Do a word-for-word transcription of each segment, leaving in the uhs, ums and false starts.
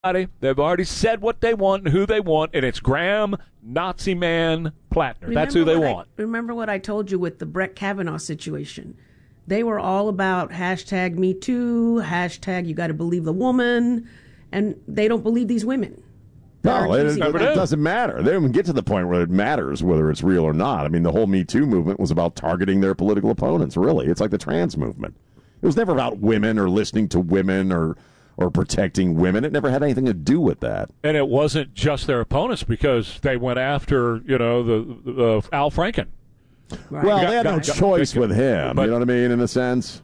They've already said what they want and who they want, and it's Graham Nazi Man Plattner. Remember That's who they I, want. Remember what I told you with the Brett Kavanaugh situation? They were all about hashtag Me Too, hashtag you got to believe the woman, and they don't believe these women. No, it, it, it doesn't matter. They don't even get to the point where it matters whether it's real or not. I mean, the whole Me Too movement was about targeting their political opponents, really. It's like the trans movement. It was never about women or listening to women or or protecting women. It never had anything to do with that. And it wasn't just their opponents, because they went after, you know, the, the uh, Al Franken. Right. Well, got, they had no got, choice got, with him, but, you know what I mean, in a sense?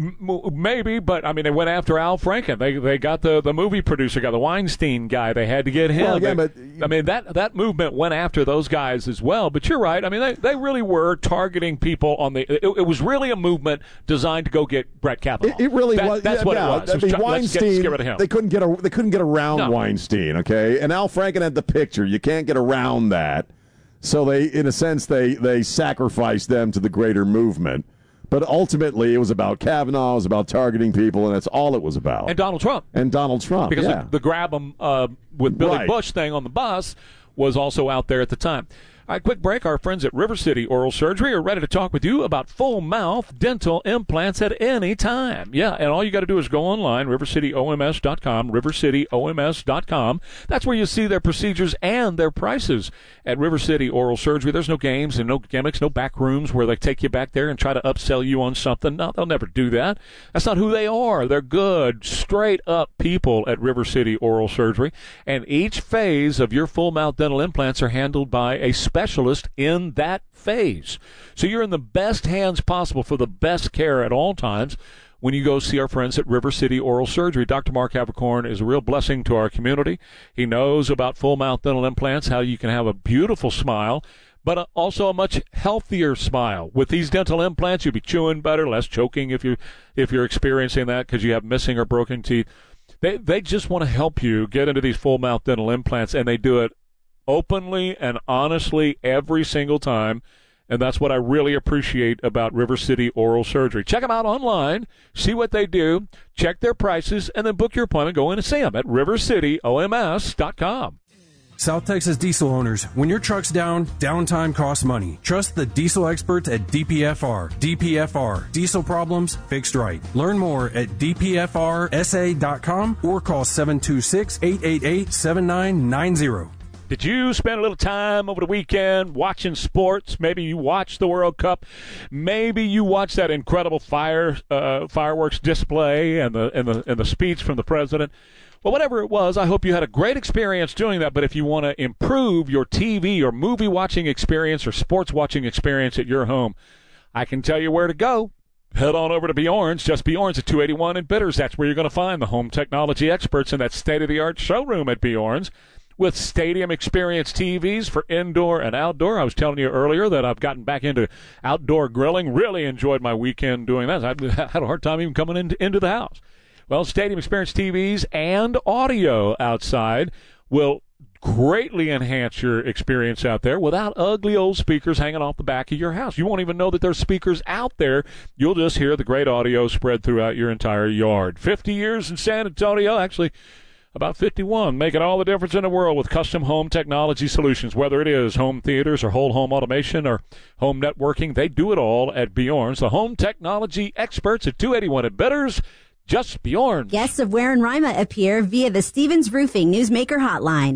Maybe, but, I mean, they went after Al Franken. They they got the, the movie producer guy, the Weinstein guy. They had to get him. Well, again, they, but, I mean, that, that movement went after those guys as well. But you're right. I mean, they, they really were targeting people on the it, – it was really a movement designed to go get Brett Kavanaugh. It, it really that, was. That's yeah, what yeah, it was. I It was mean, try, Weinstein, let's get, get rid of him. They couldn't get, a, they couldn't get around no. Weinstein, okay? And Al Franken had the picture. You can't get around that. So they, in a sense, they, they sacrificed them to the greater movement. But ultimately, it was about Kavanaugh, it was about targeting people, and that's all it was about. And Donald Trump. And Donald Trump, Because yeah. the, the grab him uh, with Billy right. Bush thing on the bus was also out there at the time. All right, quick break. Our friends at River City Oral Surgery are ready to talk with you about full mouth dental implants at any time. Yeah, and all you got to do is go online, river city o m s dot com, river city o m s dot com. That's where you see their procedures and their prices. At River City Oral Surgery, there's no games and no gimmicks, no back rooms where they take you back there and try to upsell you on something. No, they'll never do that. That's not who they are. They're good, straight-up people at River City Oral Surgery. And each phase of your full mouth dental implants are handled by a specialist in that phase. So you're in the best hands possible for the best care at all times when you go see our friends at River City Oral Surgery. Doctor Mark Havercorn is a real blessing to our community. He knows about full mouth dental implants, how you can have a beautiful smile, but also a much healthier smile. With these dental implants, you'll be chewing better, less choking if you if you're experiencing that because you have missing or broken teeth. They they just want to help you get into these full mouth dental implants, and they do it openly and honestly every single time, and that's what I really appreciate about River City Oral Surgery. Check them out online, see what they do, check their prices, and then book your appointment. Go in and see them at river city o m s dot com. South Texas diesel owners, when your truck's down, downtime costs money. Trust the diesel experts at D P F R. D P F R. Diesel problems fixed right. Learn more at d p f r s a dot com or call seven two six, eight eight eight, seven nine nine zero. Did you spend a little time over the weekend watching sports? Maybe you watched the World Cup. Maybe you watched that incredible fire uh, fireworks display and the and the and the speech from the president. Well, whatever it was, I hope you had a great experience doing that. But if you want to improve your T V or movie watching experience or sports watching experience at your home, I can tell you where to go. Head on over to Bjorn's, just Bjorn's at two eighty-one in Bitters. That's where you're going to find the home technology experts in that state-of-the-art showroom at Bjorn's. With stadium experience T Vs for indoor and outdoor. I was telling you earlier that I've gotten back into outdoor grilling. Really enjoyed my weekend doing that. I had a hard time even coming into, into the house. Well, stadium experience T Vs and audio outside will greatly enhance your experience out there without ugly old speakers hanging off the back of your house. You won't even know that there's speakers out there. You'll just hear the great audio spread throughout your entire yard. fifty years in San Antonio, actually about fifty-one, making all the difference in the world with custom home technology solutions. Whether it is home theaters or whole home automation or home networking, they do it all at Bjorn's. The home technology experts at two eighty-one at Bitters, just Bjorn's. Guests of Ware and Rima appear via the Stevens Roofing Newsmaker Hotline.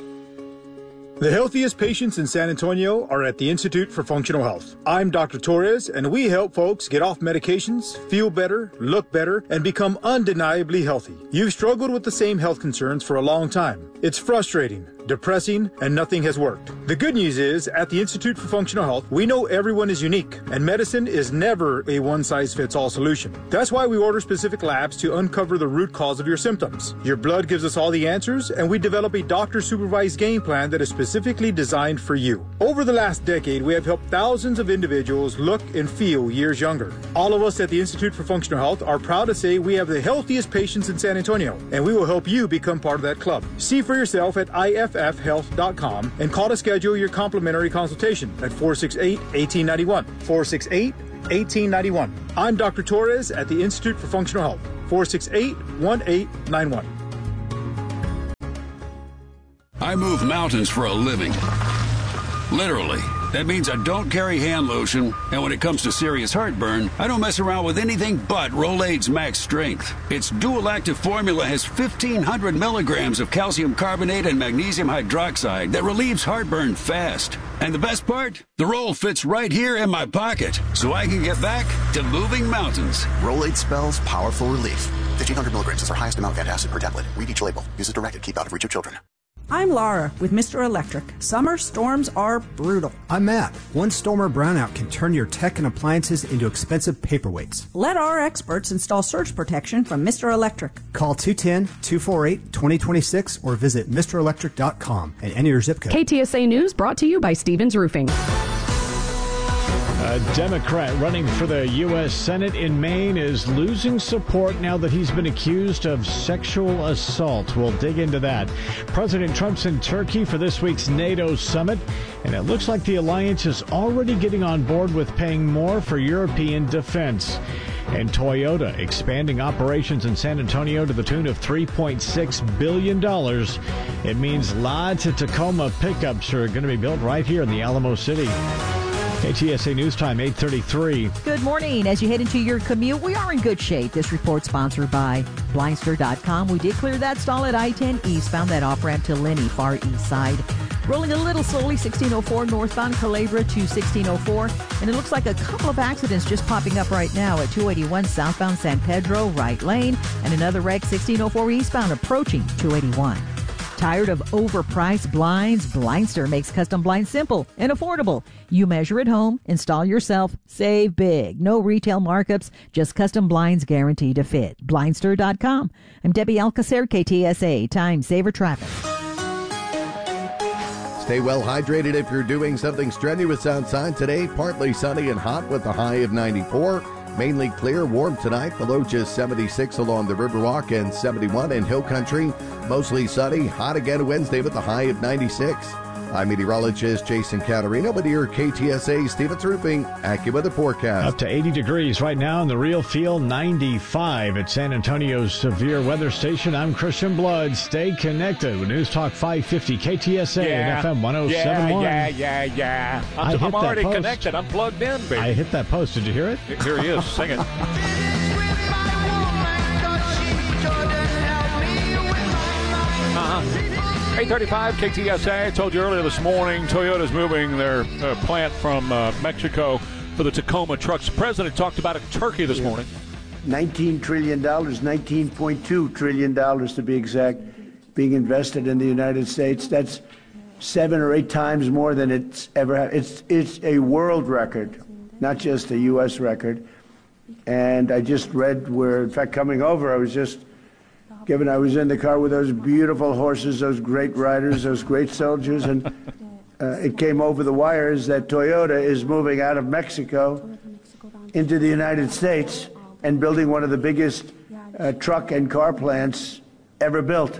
The healthiest patients in San Antonio are at the Institute for Functional Health. I'm Doctor Torres, and we help folks get off medications, feel better, look better, and become undeniably healthy. You've struggled with the same health concerns for a long time. It's frustrating, depressing, and nothing has worked. The good news is, at the Institute for Functional Health, we know everyone is unique, and medicine is never a one-size-fits-all solution. That's why we order specific labs to uncover the root cause of your symptoms. Your blood gives us all the answers, and we develop a doctor-supervised game plan that is specifically designed for you. Over the last decade, we have helped thousands of individuals look and feel years younger. All of us at the Institute for Functional Health are proud to say we have the healthiest patients in San Antonio, and we will help you become part of that club. See for yourself at I F F health dot com and call to schedule your complimentary consultation at four six eight, one eight nine one. four six eight, one eight nine one. I'm Doctor Torres at the Institute for Functional Health. four six eight, one eight nine one. I move mountains for a living. Literally. That means I don't carry hand lotion, and when it comes to serious heartburn, I don't mess around with anything but Rolaids Max Strength. Its dual-active formula has fifteen hundred milligrams of calcium carbonate and magnesium hydroxide that relieves heartburn fast. And the best part? The roll fits right here in my pocket, so I can get back to moving mountains. Rolaids spells powerful relief. fifteen hundred milligrams is our highest amount of antacid per tablet. Read each label. Use as directed. Keep out of reach of children. I'm Laura with Mister Electric. Summer storms are brutal. I'm Matt. One storm or brownout can turn your tech and appliances into expensive paperweights. Let our experts install surge protection from Mister Electric. Call two one zero, two four eight, two zero two six or visit Mister Electric dot com and enter your zip code. K T S A News brought to you by Stevens Roofing. A Democrat running for the U S Senate in Maine is losing support now that he's been accused of sexual assault. We'll dig into that. President Trump's in Turkey for this week's NATO summit, and it looks like the alliance is already getting on board with paying more for European defense. And Toyota expanding operations in San Antonio to the tune of three point six billion dollars. It means lots of Tacoma pickups are going to be built right here in the Alamo City. K T S A News Time, eight thirty-three. Good morning. As you head into your commute, we are in good shape. This report sponsored by Blindster dot com. We did clear that stall at I ten eastbound, that off-ramp to Lenny, far east side. Rolling a little slowly, sixteen oh four northbound Culebra to sixteen oh four. And it looks like a couple of accidents just popping up right now at two eighty-one southbound San Pedro, right lane. And another wreck, sixteen oh four eastbound, approaching two eighty-one. Tired of overpriced blinds? Blindster makes custom blinds simple and affordable. You measure at home, install yourself, save big. No retail markups, just custom blinds guaranteed to fit. Blindster dot com. I'm Debbie Alcacer, K T S A. Time Saver Traffic. Stay well hydrated if you're doing something strenuous outside today. Partly sunny and hot with a high of ninety-four. Mainly clear, warm tonight. The low just seventy-six along the Riverwalk and seventy-one in Hill Country. Mostly sunny, hot again Wednesday with a high of ninety-six. I'm meteorologist Jason Caterino with your K T S A Stevens Roofing AccuWeather forecast. Up to eighty degrees right now in the real feel, ninety-five at San Antonio's severe weather station. I'm Christian Blood. Stay connected with News Talk five fifty K T S A yeah. and F M one oh seven point one. Yeah, yeah, yeah, yeah. I'm, I'm already connected. I'm plugged in, baby. I hit that post. Did you hear it? Here he is. Sing it. Uh-huh. eight thirty-five K T S A. I told you earlier this morning, Toyota's moving their uh, plant from uh, Mexico for the Tacoma trucks. The president talked about it in Turkey this yeah. morning. nineteen trillion dollars, nineteen point two trillion dollars to be exact, being invested in the United States. That's seven or eight times more than it's ever had. It's, it's a world record, not just a U S record. And I just read where, in fact, coming over, I was just given, I was in the car with those beautiful horses, those great riders, those great soldiers, and uh, it came over the wires that Toyota is moving out of Mexico into the United States and building one of the biggest uh, truck and car plants ever built.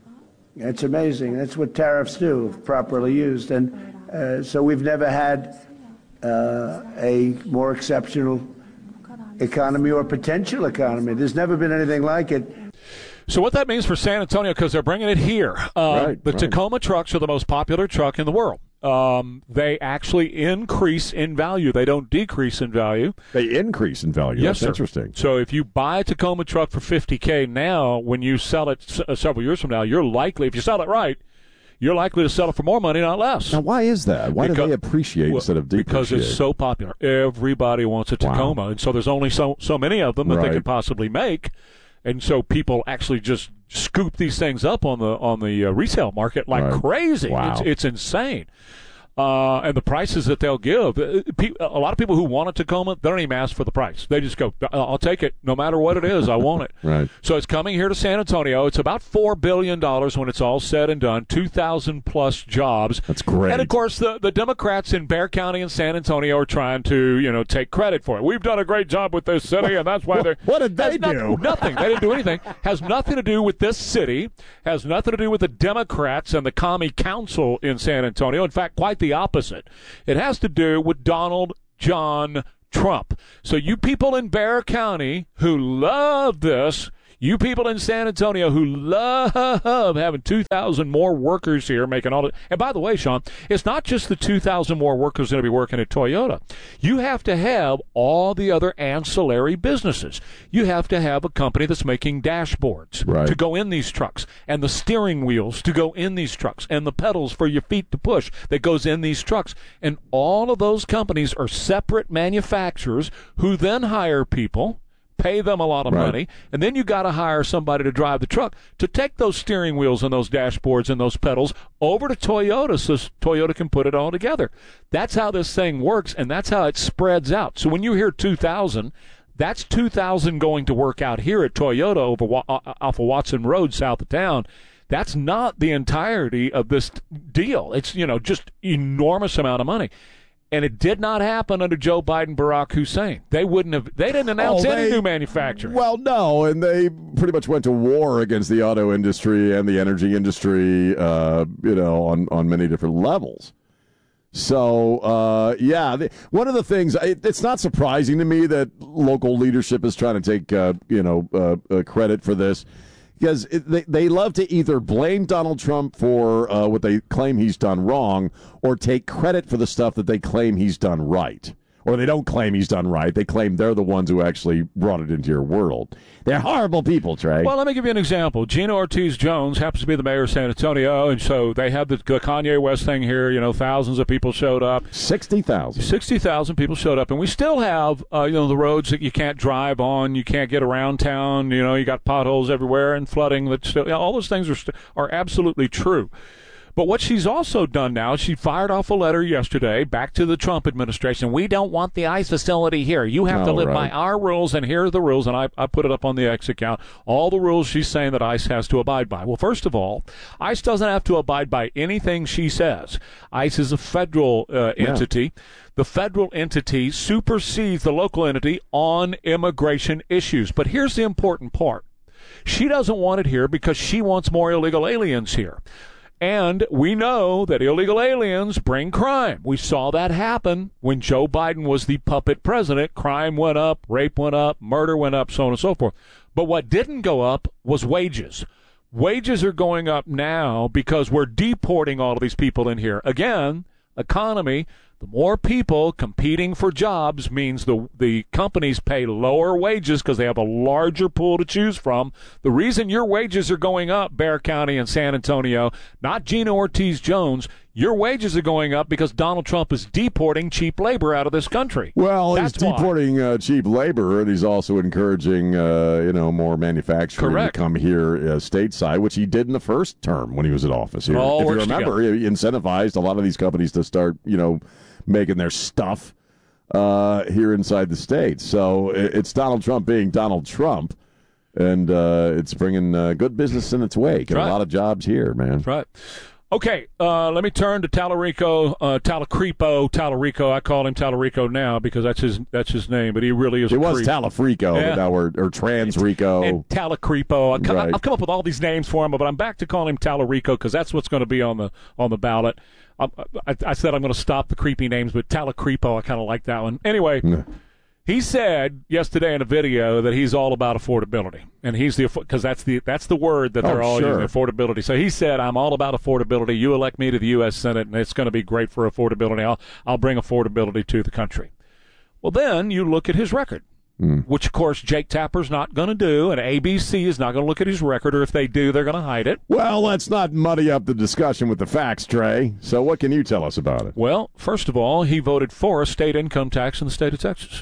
It's amazing. That's what tariffs do, if properly used. And uh, so we've never had uh, a more exceptional economy or potential economy. There's never been anything like it. So what that means for San Antonio, because they're bringing it here, uh, right, the right. Tacoma trucks are the most popular truck in the world. Um, they actually increase in value. They don't decrease in value. They increase in value. Yes, That's sir. interesting. So if you buy a Tacoma truck for fifty K now, when you sell it s- uh, several years from now, you're likely, if you sell it right, you're likely to sell it for more money, not less. Now, why is that? Why because, do they appreciate well, instead of depreciate? Because it's so popular. Everybody wants a Tacoma, wow. and so there's only so so many of them that right. they can possibly make, and so people actually just scoop these things up on the on the uh, resale market like right. crazy. Wow. It's, it's insane. Uh, and the prices that they'll give, a lot of people who want a Tacoma, they don't even ask for the price. They just go, I'll take it no matter what it is. I want it. Right. So it's coming here to San Antonio. It's about four billion dollars when it's all said and done, two thousand plus jobs. That's great. And, of course, the, the Democrats in Bexar County and San Antonio are trying to, you know, take credit for it. We've done a great job with this city, and that's why they're... What did they do? Nothing, nothing. They didn't do anything. Has nothing to do with this city. Has nothing to do with the Democrats and the Commie Council in San Antonio. In fact, quite the opposite. It has to do with Donald John Trump. So you people in Bexar County who love this, You people in San Antonio who love having two thousand more workers here making all the – and by the way, Sean, it's not just the two thousand more workers going to be working at Toyota. You have to have all the other ancillary businesses. You have to have a company that's making dashboards right. to go in these trucks, and the steering wheels to go in these trucks, and the pedals for your feet to push that goes in these trucks. And all of those companies are separate manufacturers who then hire people, pay them a lot of right. money, and then you got to hire somebody to drive the truck to take those steering wheels and those dashboards and those pedals over to Toyota so Toyota can put it all together. That's how this thing works, and that's how it spreads out. So when you hear two thousand, that's two thousand going to work out here at Toyota over off of Watson Road south of town. That's not the entirety of this deal. It's, you know, just enormous amount of money. And it did not happen under Joe Biden, Barack Hussein. They wouldn't have. They didn't announce oh, any they, new manufacturing. Well, no, and they pretty much went to war against the auto industry and the energy industry. Uh, you know, on on many different levels. So, uh, yeah, the, one of the things it, it's not surprising to me that local leadership is trying to take uh, you know uh, uh, credit for this. Because it, they, they love to either blame Donald Trump for uh, what they claim he's done wrong or take credit for the stuff that they claim he's done right. Or they don't claim he's done right. They claim they're the ones who actually brought it into your world. They're horrible people, Trey. Well, let me give you an example. Gina Ortiz-Jones happens to be the mayor of San Antonio, and so they had the Kanye West thing here. You know, thousands of people showed up. sixty thousand. sixty thousand people showed up, and we still have, uh, you know, the roads that you can't drive on, you can't get around town. You know, you got potholes everywhere and flooding. That still, you know, all those things are st- are absolutely true. But what she's also done now, she fired off a letter yesterday back to the Trump administration. We don't want the ICE facility here. You have oh, to live right. by our rules, and here are the rules. And I, I put it up on the X account. All the rules she's saying that ICE has to abide by. Well, first of all, ICE doesn't have to abide by anything she says. ICE is a federal uh, entity. Yeah. The federal entity supersedes the local entity on immigration issues. But here's the important part. She doesn't want it here because she wants more illegal aliens here. And we know that illegal aliens bring crime. We saw that happen when Joe Biden was the puppet president. Crime went up, rape went up, murder went up, so on and so forth. But what didn't go up was wages. Wages are going up now because we're deporting all of these people in here. Again, economy. The more people competing for jobs means the the companies pay lower wages because they have a larger pool to choose from. The reason your wages are going up, Bexar County and San Antonio, not Gina Ortiz-Jones, your wages are going up because Donald Trump is deporting cheap labor out of this country. Well, That's he's deporting uh, cheap labor, and he's also encouraging uh, you know more manufacturing Correct. to come here uh, stateside, which he did in the first term when he was in office. Here. All if you works remember, together. he incentivized a lot of these companies to start, you know, making their stuff uh, here inside the state. So it's Donald Trump being Donald Trump, and uh, it's bringing uh, good business in its wake and right. a lot of jobs here, man. That's right. Okay, uh, let me turn to Tallarico, uh, Talarico, Tallarico. I call him Tallarico now because that's his that's his name, but he really is. It a was creep. Talafrico, yeah. but now we're or Transrico. And Talacripo. I've, right. I've come up with all these names for him, but I'm back to calling him Tallarico because that's what's going to be on the on the ballot. I, I, I said I'm going to stop the creepy names, but Talacripo, I kind of like that one. Anyway. Yeah. He said yesterday in a video that he's all about affordability, and he's the because that's the that's the word that they're oh, all sure. using, affordability. So he said, "I'm all about affordability. You elect me to the U S Senate, and it's going to be great for affordability. I'll I'll bring affordability to the country." Well, then you look at his record, mm. which of course Jake Tapper's not going to do, and A B C is not going to look at his record, or if they do, they're going to hide it. Well, let's not muddy up the discussion with the facts, Trey. So what can you tell us about it? Well, first of all, he voted for a state income tax in the state of Texas.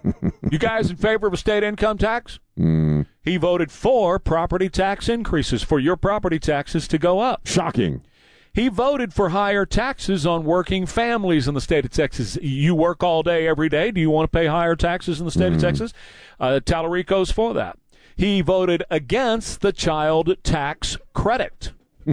You guys in favor of a state income tax? Mm. He voted for property tax increases, for your property taxes to go up. Shocking. He voted for higher taxes on working families in the state of Texas. You work all day, every day. Do you want to pay higher taxes in the state mm. of Texas? Uh, Tallarico's for that. He voted against the child tax credit.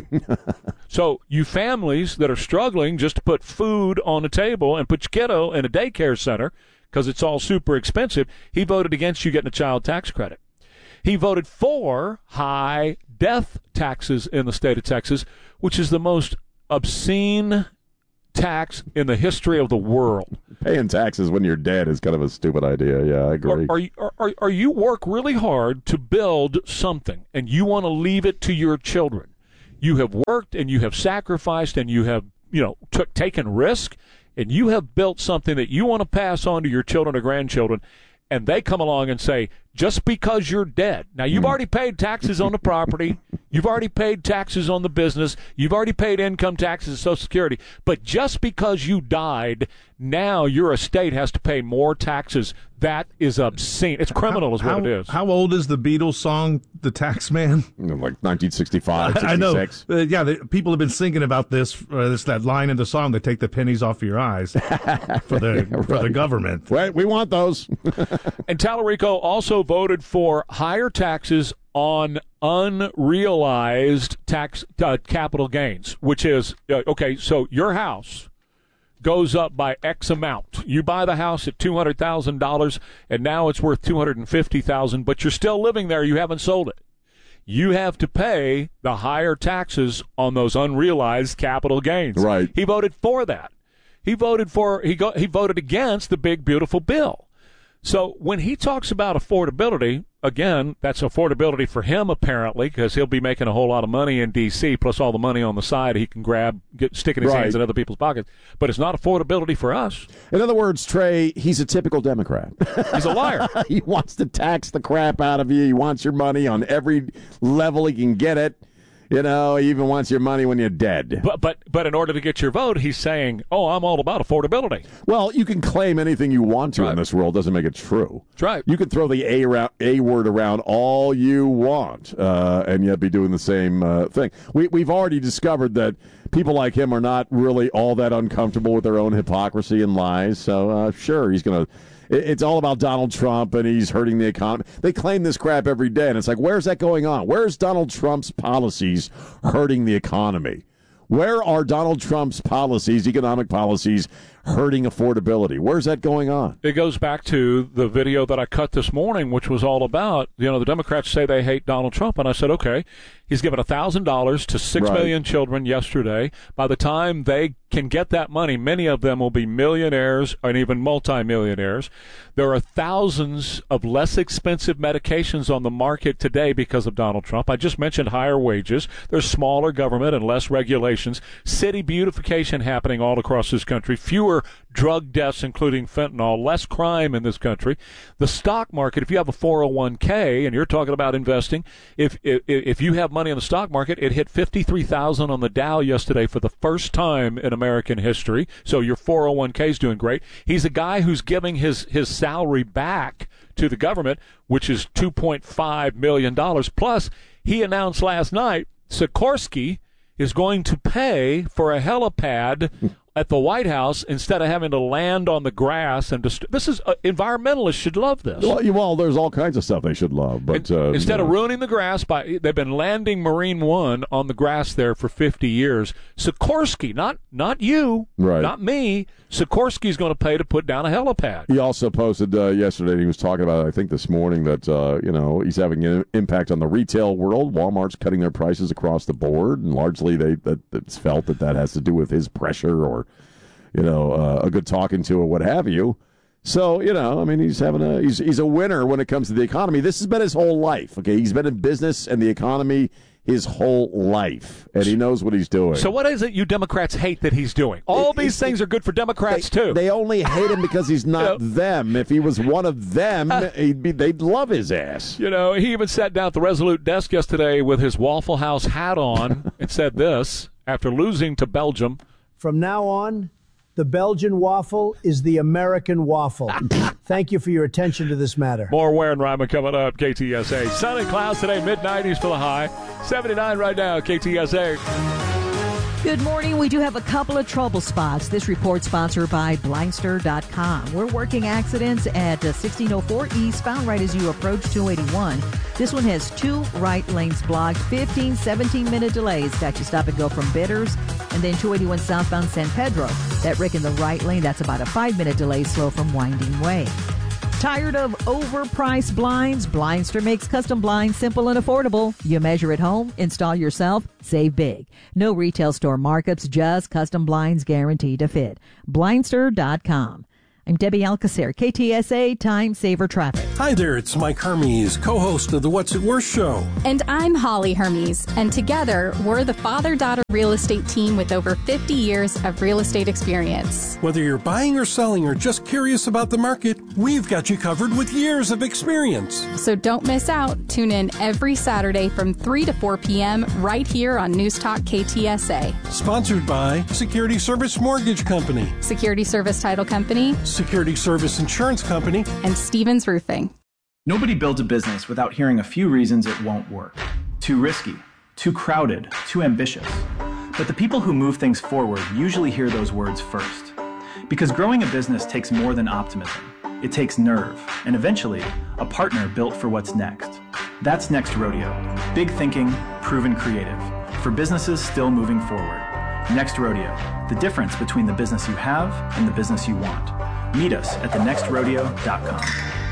So you families that are struggling just to put food on the table and put your kiddo in a daycare center because it's all super expensive, he voted against you getting a child tax credit. He voted for high death taxes in the state of Texas, which is the most obscene tax in the history of the world. Paying taxes when you're dead is kind of a stupid idea. Yeah, I agree. Are, are, you, are, are you work really hard to build something, and you want to leave it to your children? You have worked, and you have sacrificed, and you have, you know, took taken risk, and you have built something that you want to pass on to your children or grandchildren, and they come along and say, just because you're dead. Now, you've already paid taxes on the property. You've already paid taxes on the business. You've already paid income taxes and Social Security. But just because you died, now your estate has to pay more taxes. That is obscene. It's criminal how, is what how, it is. How old is the Beatles song, The Tax Man? Like nineteen sixty-five, sixty-six. I know. Uh, yeah, the, people have been singing about this, uh, this, that line in the song, they take the pennies off your eyes for the, yeah, right. for the government. Right, we want those. And Tallarico also voted for higher taxes on unrealized tax uh, capital gains, which is, uh, okay, so your house goes up by X amount. You buy the house at two hundred thousand dollars, and now it's worth two hundred fifty thousand dollars, but you're still living there. You haven't sold it. You have to pay the higher taxes on those unrealized capital gains. Right. He voted for that. He voted for he go, he voted against the big beautiful bill. So when he talks about affordability, again, that's affordability for him apparently, because he'll be making a whole lot of money in D C, plus all the money on the side he can grab, get, stick in his right. hands in other people's pockets. But it's not affordability for us. In other words, Trey, he's a typical Democrat. He's a liar. He wants to tax the crap out of you. He wants your money on every level he can get it. You know, he even wants your money when you're dead. But but but in order to get your vote, he's saying, oh, I'm all about affordability. Well, you can claim anything you want to right. in this world. Doesn't make it true. That's right. You can throw the A, ra- A word around all you want uh, and yet be doing the same uh, thing. We, we've already discovered that people like him are not really all that uncomfortable with their own hypocrisy and lies. So, uh, sure, he's going to... It's all about Donald Trump, and he's hurting the economy. They claim this crap every day, and it's like, where's that going on? Where's Donald Trump's policies hurting the economy? Where are Donald Trump's policies, economic policies, hurting affordability? Where's that going on? It goes back to the video that I cut this morning, which was all about, you know, the Democrats say they hate Donald Trump, and I said, okay, he's given one thousand dollars to six right. million children yesterday. By the time they can get that money, many of them will be millionaires and even multimillionaires. There are thousands of less expensive medications on the market today because of Donald Trump. I just mentioned higher wages. There's smaller government and less regulations. City beautification happening all across this country. Fewer drug deaths, including fentanyl. Less crime in this country. The stock market, if you have a four oh one k and you're talking about investing, if if, if you have money in the stock market, it hit fifty-three thousand on the Dow yesterday for the first time in American history. So your four oh one k is doing great. He's a guy who's giving his, his salary back to the government, which is two point five million dollars. Plus, he announced last night Sikorsky is going to pay for a helipad at the White House instead of having to land on the grass. And dist- this is uh, environmentalists should love this. Well, well, there's all kinds of stuff they should love, but uh, instead no. of ruining the grass by they've been landing Marine One on the grass there for fifty years. Sikorsky, not not you, right. not me. Sikorsky's going to pay to put down a helipad. He also posted uh, yesterday. He was talking about, I think this morning, that uh, you know he's having an impact on the retail world. Walmart's cutting their prices across the board, and largely they that it's felt that that has to do with his pressure or. You know, uh, a good talking to or what have you. So, you know, I mean, he's having a he's he's a winner when it comes to the economy. This has been his whole life. Okay, he's been in business and the economy his whole life, and he knows what he's doing. So, what is it you Democrats hate that he's doing? All it, these it, things are good for Democrats they, too. They only hate him because he's not you know, them. If he was one of them, uh, he'd be they'd love his ass. You know, he even sat down at the Resolute desk yesterday with his Waffle House hat on and said this after losing to Belgium. From now on, the Belgian waffle is the American waffle. Thank you for your attention to this matter. More Ware and Ryman coming up, K T S A. Sun and clouds today, mid nineties for the high. seventy-nine right now, K T S A. Good morning. We do have a couple of trouble spots. This report sponsored by Blindster dot com. We're working accidents at uh, sixteen oh four eastbound right as you approach two eighty-one. This one has two right lanes blocked, fifteen, seventeen minute delays. Got you stop and go from Bitters. And then two eighty-one southbound San Pedro. That wreck in the right lane, that's about a five minute delay slow from Winding Way. Tired of overpriced blinds? Blindster makes custom blinds simple and affordable. You measure at home, install yourself, save big. No retail store markups, just custom blinds guaranteed to fit. Blindster dot com. I'm Debbie Alcacer, K T S A Time Saver Traffic. Hi there, it's Mike Hermes, co-host of the What's It Worth show. And I'm Holly Hermes, and together we're the father-daughter real estate team with over fifty years of real estate experience. Whether you're buying or selling or just curious about the market, we've got you covered with years of experience. So don't miss out. Tune in every Saturday from three to four p.m. right here on News Talk K T S A. Sponsored by Security Service Mortgage Company, Security Service Title Company, Security Service Insurance Company, and Stevens Roofing. Nobody builds a business without hearing a few reasons it won't work. Too risky, too crowded, too ambitious. But the people who move things forward usually hear those words first. Because growing a business takes more than optimism. It takes nerve, and eventually, a partner built for what's next. That's Next Rodeo. Big thinking, proven creative. For businesses still moving forward. Next Rodeo. The difference between the business you have and the business you want. Meet us at the next rodeo dot com.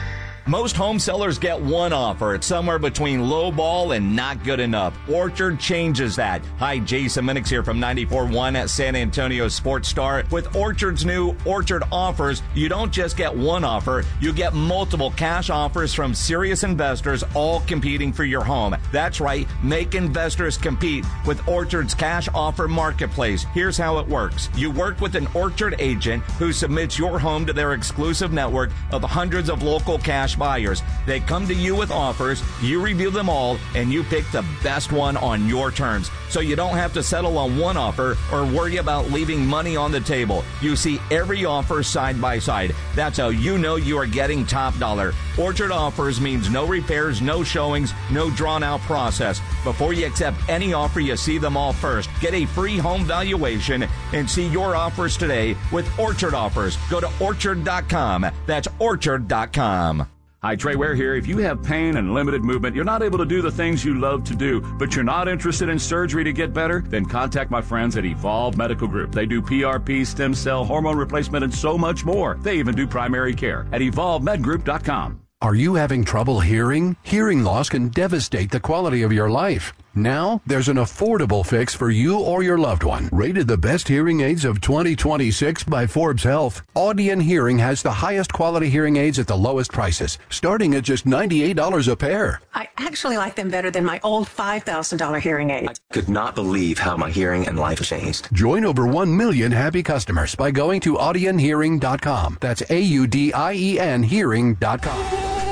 Most home sellers get one offer. It's somewhere between low ball and not good enough. Orchard changes that. Hi, Jason Minix here from ninety-four point one at San Antonio Sports Star. With Orchard's new Orchard offers, you don't just get one offer, you get multiple cash offers from serious investors, all competing for your home. That's right, make investors compete with Orchard's cash offer marketplace. Here's how it works. You work with an Orchard agent who submits your home to their exclusive network of hundreds of local cash buyers. They come to you with offers, you review them all, and you pick the best one on your terms. So you don't have to settle on one offer or worry about leaving money on the table. You see every offer side by side. That's how you know you are getting top dollar. Orchard offers means no repairs, no showings, no drawn out process. Before you accept any offer, you see them all first. Get a free home valuation and see your offers today with Orchard offers. Go to orchard dot com. That's orchard dot com. Hi, Trey Ware here. If you have pain and limited movement, you're not able to do the things you love to do, but you're not interested in surgery to get better, then contact my friends at Evolve Medical Group. They do P R P, stem cell, hormone replacement, and so much more. They even do primary care at evolve med group dot com. Are you having trouble hearing? Hearing loss can devastate the quality of your life. Now, there's an affordable fix for you or your loved one. Rated the best hearing aids of twenty twenty-six by Forbes Health, Audion Hearing has the highest quality hearing aids at the lowest prices, starting at just ninety-eight dollars a pair. I actually like them better than my old five thousand dollars hearing aid. I could not believe how my hearing and life changed. Join over one million happy customers by going to audion hearing dot com. That's A U D I E N hearing dot com.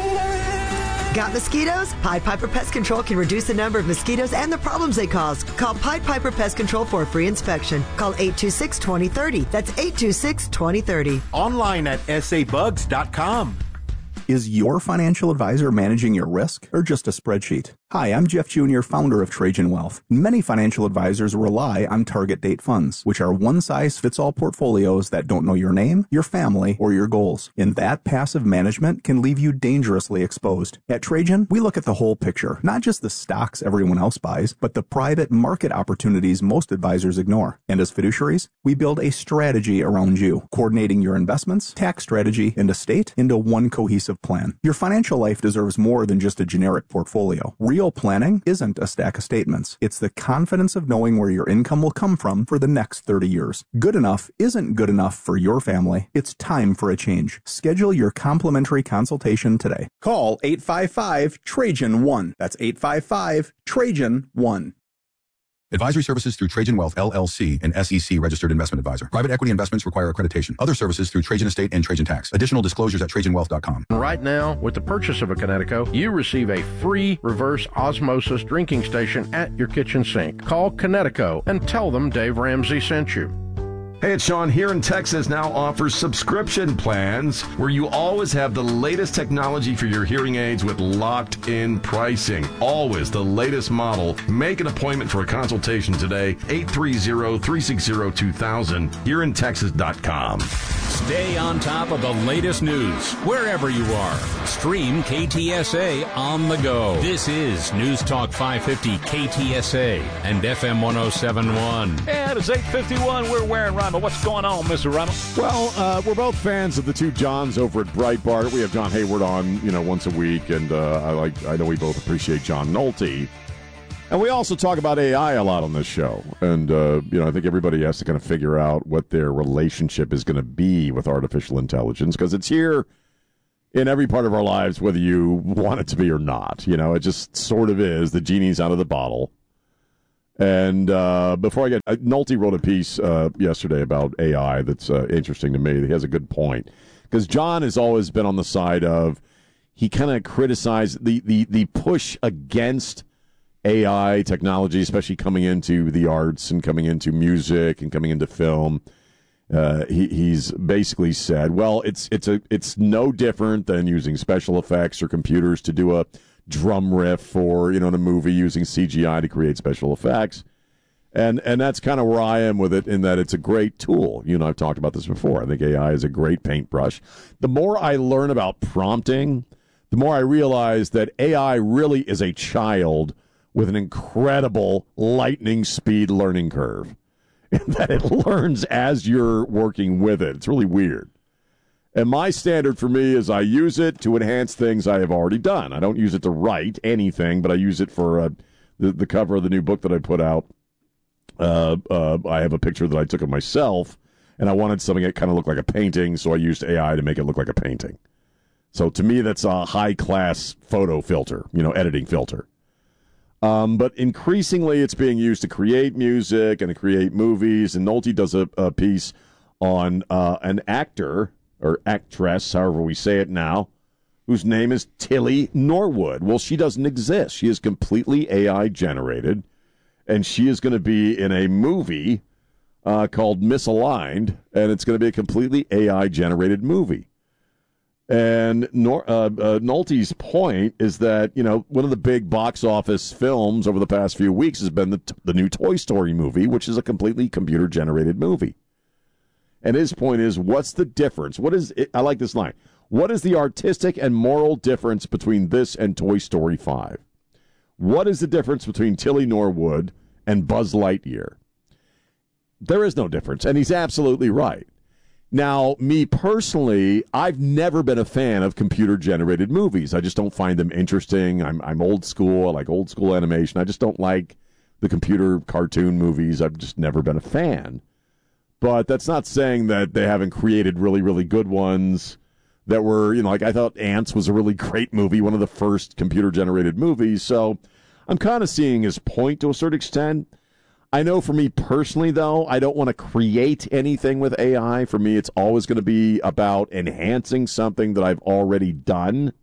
Got mosquitoes? Pied Piper Pest Control can reduce the number of mosquitoes and the problems they cause. Call Pied Piper Pest Control for a free inspection. Call eight two six, two zero three zero. That's eight two six, two zero three zero. Online at S A bugs dot com. Is your financial advisor managing your risk or just a spreadsheet? Hi, I'm Jeff Junior, founder of Trajan Wealth. Many financial advisors rely on target date funds, which are one-size-fits-all portfolios that don't know your name, your family, or your goals. And that passive management can leave you dangerously exposed. At Trajan, we look at the whole picture, not just the stocks everyone else buys, but the private market opportunities most advisors ignore. And as fiduciaries, we build a strategy around you, coordinating your investments, tax strategy, and estate into one cohesive plan. Your financial life deserves more than just a generic portfolio. Real planning isn't a stack of statements. It's the confidence of knowing where your income will come from for the next thirty years. Good enough isn't good enough for your family. It's time for a change. Schedule your complimentary consultation today. Call eight five five, Trajan one. That's eight five five, Trajan one. Advisory services through Trajan Wealth, L L C, an S E C registered investment advisor. Private equity investments require accreditation. Other services through Trajan Estate and Trajan Tax. Additional disclosures at trajan wealth dot com. Right now, with the purchase of a Connecticut, you receive a free reverse osmosis drinking station at your kitchen sink. Call Connecticut and tell them Dave Ramsey sent you. Hey, it's Sean. Here in Texas now offers subscription plans where you always have the latest technology for your hearing aids with locked-in pricing. Always the latest model. Make an appointment for a consultation today. eight three zero, three six zero, two thousand. here in texas dot com. Stay on top of the latest news wherever you are. Stream K T S A on the go. This is News Talk five fifty K T S A and F M one oh seven point one. And it's eight fifty-one. We're wearing Ron Reimer. What's going on, Mister Reimer? Well, uh, we're both fans of the two Johns over at Breitbart. We have John Hayward on, you know, once a week, and uh, I like. I know we both appreciate John Nolte. And we also talk about A I a lot on this show. And, uh, you know, I think everybody has to kind of figure out what their relationship is going to be with artificial intelligence, because it's here in every part of our lives, whether you want it to be or not. You know, it just sort of is. The genie's out of the bottle. And uh, before I get, uh, Nolte wrote a piece uh, yesterday about A I that's uh, interesting to me. He has a good point. Because John has always been on the side of, he kind of criticized the, the, the push against A I technology, especially coming into the arts and coming into music and coming into film. Uh, he, he's basically said, well, it's it's a it's no different than using special effects or computers to do a drum riff or, you know, in a movie using C G I to create special effects. And and that's kind of where I am with it, in that it's a great tool. You know, I've talked about this before. I think A I is a great paintbrush. The more I learn about prompting, the more I realize that A I really is a child with an incredible lightning speed learning curve, and that it learns as you're working with it. It's really weird. And my standard for me is I use it to enhance things I have already done. I don't use it to write anything, but I use it for uh, the, the cover of the new book that I put out. Uh, uh, I have a picture that I took of myself, and I wanted something that kind of looked like a painting, so I used A I to make it look like a painting. So to me, that's a high-class photo filter, you know, editing filter. Um, but increasingly, it's being used to create music and to create movies. And Nolte does a, a piece on uh, an actor or actress, however we say it now, whose name is Tilly Norwood. Well, she doesn't exist. She is completely A I generated, and she is going to be in a movie uh, called Misaligned, and it's going to be a completely A I generated movie. And Nor- uh, uh, Nolte's point is that, you know, one of the big box office films over the past few weeks has been the, t- the new Toy Story movie, which is a completely computer-generated movie. And his point is, what's the difference? What is it? I like this line. What is the artistic and moral difference between this and Toy Story five? What is the difference between Tilly Norwood and Buzz Lightyear? There is no difference, and he's absolutely right. Now, me personally, I've never been a fan of computer-generated movies. I just don't find them interesting. I'm I'm old school. I like old school animation. I just don't like the computer cartoon movies. I've just never been a fan. But that's not saying that they haven't created really, really good ones that were, you know, like I thought Ants was a really great movie, one of the first computer-generated movies. So I'm kind of seeing his point to a certain extent. I know for me personally, though, I don't want to create anything with A I. For me, it's always going to be about enhancing something that I've already done.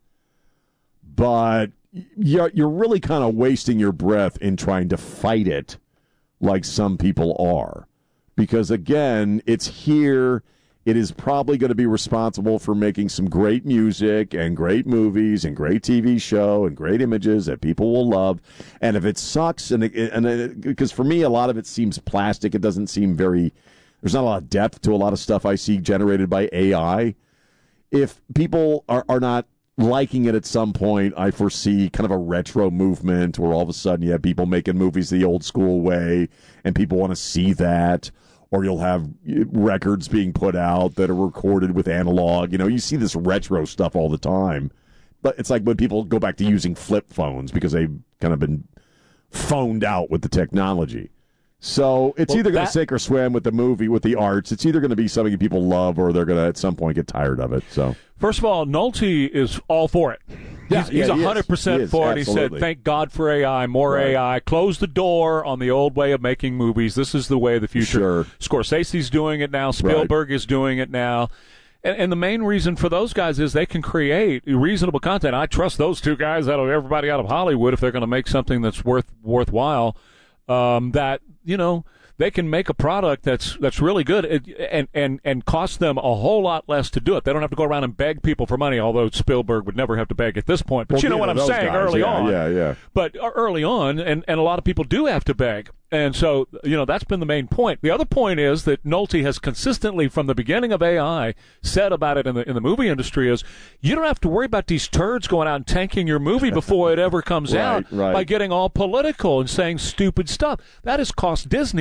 But you're, you're really kind of wasting your breath in trying to fight it like some people are. Because, again, it's here. It is probably going to be responsible for making some great music and great movies and great T V show and great images that people will love. And if it sucks, and and because for me, a lot of it seems plastic. It doesn't seem very, there's not a lot of depth to a lot of stuff I see generated by A I. If people are, are not liking it at some point, I foresee kind of a retro movement where all of a sudden you have people making movies the old school way and people want to see that. Or you'll have records being put out that are recorded with analog. You know, you see this retro stuff all the time. But it's like when people go back to using flip phones because they've kind of been phoned out with the technology. So it's well, either going to sink or swim with the movie, with the arts. It's either going to be something that people love or they're going to at some point get tired of it. So first of all, Nolte is all for it. Yeah, he's, he's yeah, one hundred percent is. for it. Absolutely. He said, thank God for A I, more right. A I. Close the door on the old way of making movies. This is the way of the future. Sure. Scorsese's doing it now. Spielberg right. is doing it now. And, and the main reason for those guys is they can create reasonable content. I trust those two guys out of everybody out of Hollywood if they're going to make something that's worth worthwhile, um, that, you know, they can make a product that's that's really good and, and, and cost them a whole lot less to do it. They don't have to go around and beg people for money, although Spielberg would never have to beg at this point. But well, you know yeah, what I'm saying, guys, early yeah, on. Yeah, yeah. But early on, and, and a lot of people do have to beg. And so, you know, that's been the main point. The other point is that Nolte has consistently, from the beginning of A I, said about it in the in the movie industry is, you don't have to worry about these turds going out and tanking your movie before it ever comes right, out right. by getting all political and saying stupid stuff. That has cost Disney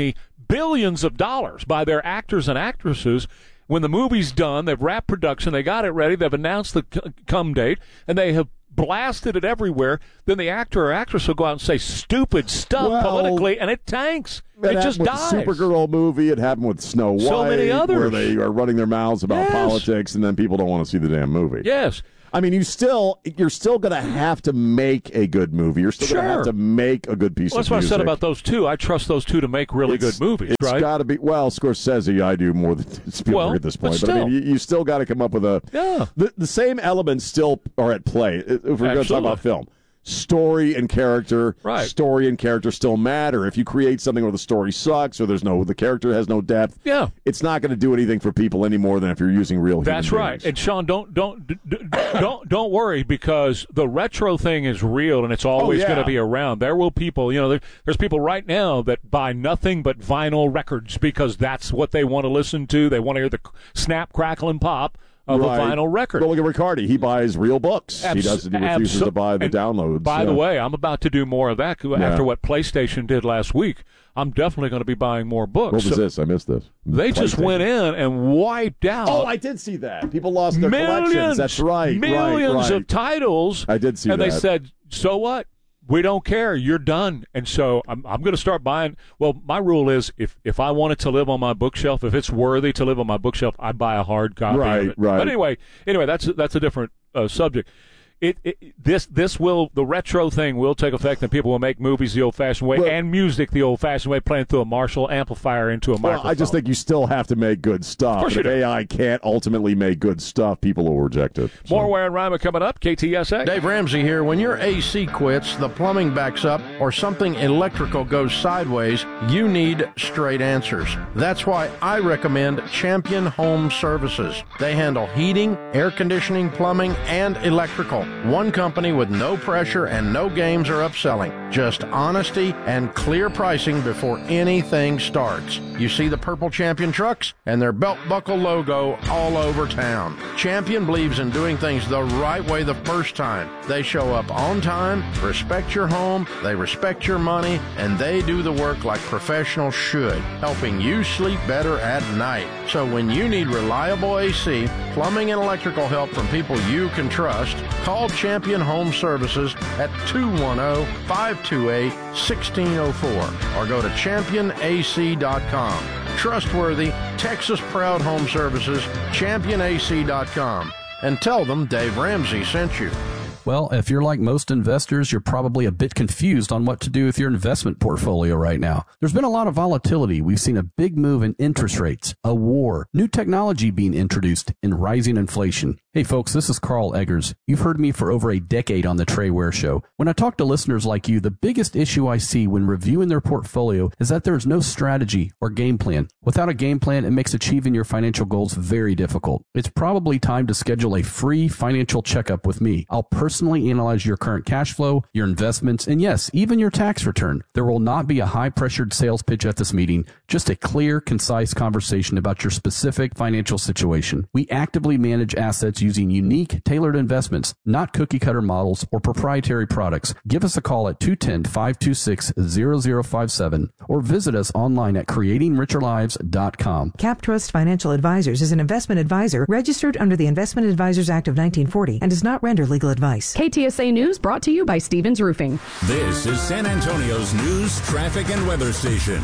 billions of dollars by their actors and actresses. When the movie's done, they've wrapped production, they got it ready, they've announced the c- come date, and they have blasted it everywhere. Then the actor or actress will go out and say stupid stuff well, politically, and it tanks. It, it just with dies. The Supergirl movie. It happened with Snow White. So many others. Where they are running their mouths about yes. politics, and then people don't want to see the damn movie. Yes. I mean, you still, you're still going to have to make a good movie. You're still sure. going to have to make a good piece well, that's of music. That's what I said about those two. I trust those two to make really it's, good movies, it's right? It's got to be, well, Scorsese, I do more than Spielberg well, at this point. But, but I mean, you, you still got to come up with a, yeah. the, the same elements still are at play. If we're going to talk about film. Story and character, right. story and character still matter. If you create something where the story sucks or there's no, the character has no depth, yeah. it's not going to do anything for people any more than if you're using real. That's human right. beings. And Sean, don't don't don't don't worry, because the retro thing is real and it's always oh, yeah. going to be around. There will people, you know, there, there's people right now that buy nothing but vinyl records because that's what they want to listen to. They want to hear the snap, crackle, and pop of right. a vinyl record. Well, look at Riccardi. He buys real books. Abs- he doesn't. He refuses abso- to buy the and downloads. By yeah. the way, I'm about to do more of that Yeah. after what PlayStation did last week. I'm definitely going to be buying more books. What was So this? I missed this. They just went in and wiped out. Oh, I did see that. People lost their millions, collections. That's right. Millions right, right. of titles. I did see and that. And they said, so what? We don't care. You're done. And so I'm, I'm going to start buying. Well, my rule is if, if I want it to live on my bookshelf, if it's worthy to live on my bookshelf, I buy a hard copy right, of it. Right, But anyway, anyway, that's that's a different uh, subject. It, it this this will the retro thing will take effect, and people will make movies the old-fashioned way well, and music the old-fashioned way, playing through a Marshall amplifier into a well, microphone. I just think you still have to make good stuff. Of course and you if do. A I can't ultimately make good stuff, people will reject it. So. More Ware and Ryman coming up. K T S A. Dave Ramsey here. When your A C quits, the plumbing backs up, or something electrical goes sideways, you need straight answers. That's why I recommend Champion Home Services. They handle heating, air conditioning, plumbing, and electrical. One company with no pressure and no games or upselling. Just honesty and clear pricing before anything starts. You see the purple Champion trucks and their belt buckle logo all over town. Champion believes in doing things the right way the first time. They show up on time, respect your home, they respect your money, and they do the work like professionals should, helping you sleep better at night. So when you need reliable A C, plumbing, and electrical help from people you can trust, call Champion Home Services at two one zero, five two eight, one six zero four or go to champion a c dot com. Trustworthy, Texas-proud home services, champion a c dot com. And tell them Dave Ramsey sent you. Well, if you're like most investors, you're probably a bit confused on what to do with your investment portfolio right now. There's been a lot of volatility. We've seen a big move in interest rates, a war, new technology being introduced, and rising inflation. Hey folks, this is Carl Eggers. You've heard me for over a decade on the Trey Ware Show. When I talk to listeners like you, the biggest issue I see when reviewing their portfolio is that there's no strategy or game plan. Without a game plan, it makes achieving your financial goals very difficult. It's probably time to schedule a free financial checkup with me. I'll personally analyze your current cash flow, your investments, and yes, even your tax return. There will not be a high-pressured sales pitch at this meeting, just a clear, concise conversation about your specific financial situation. We actively manage assets using unique, tailored investments, not cookie-cutter models or proprietary products. Give us a call at two one zero, five two six, zero zero five seven or visit us online at creating richer lives dot com. CapTrust Financial Advisors is an investment advisor registered under the Investment Advisors Act of nineteen forty and does not render legal advice. K T S A News brought to you by Stevens Roofing. This is San Antonio's news, traffic, and weather station.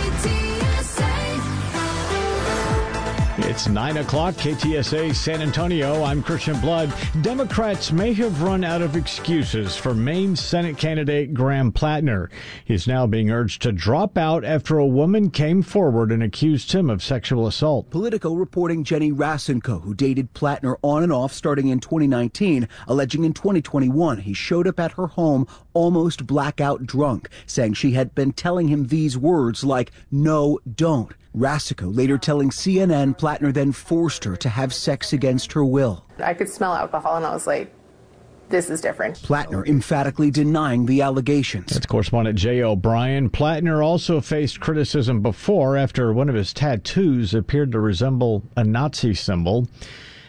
It's nine o'clock, K T S A San Antonio. I'm Christian Blood. Democrats may have run out of excuses for Maine Senate candidate Graham Plattner. He's now being urged to drop out after a woman came forward and accused him of sexual assault. Politico reporting Jenny Rasenko, who dated Plattner on and off starting in twenty nineteen, alleging in twenty twenty-one he showed up at her home almost blackout drunk, saying she had been telling him these words like, "No, don't." Rasenko later telling C N N Plattner then forced her to have sex against her will. I could smell alcohol and I was like, this is different. Plattner emphatically denying the allegations. That's correspondent Jay O'Brien. Plattner also faced criticism before after one of his tattoos appeared to resemble a Nazi symbol.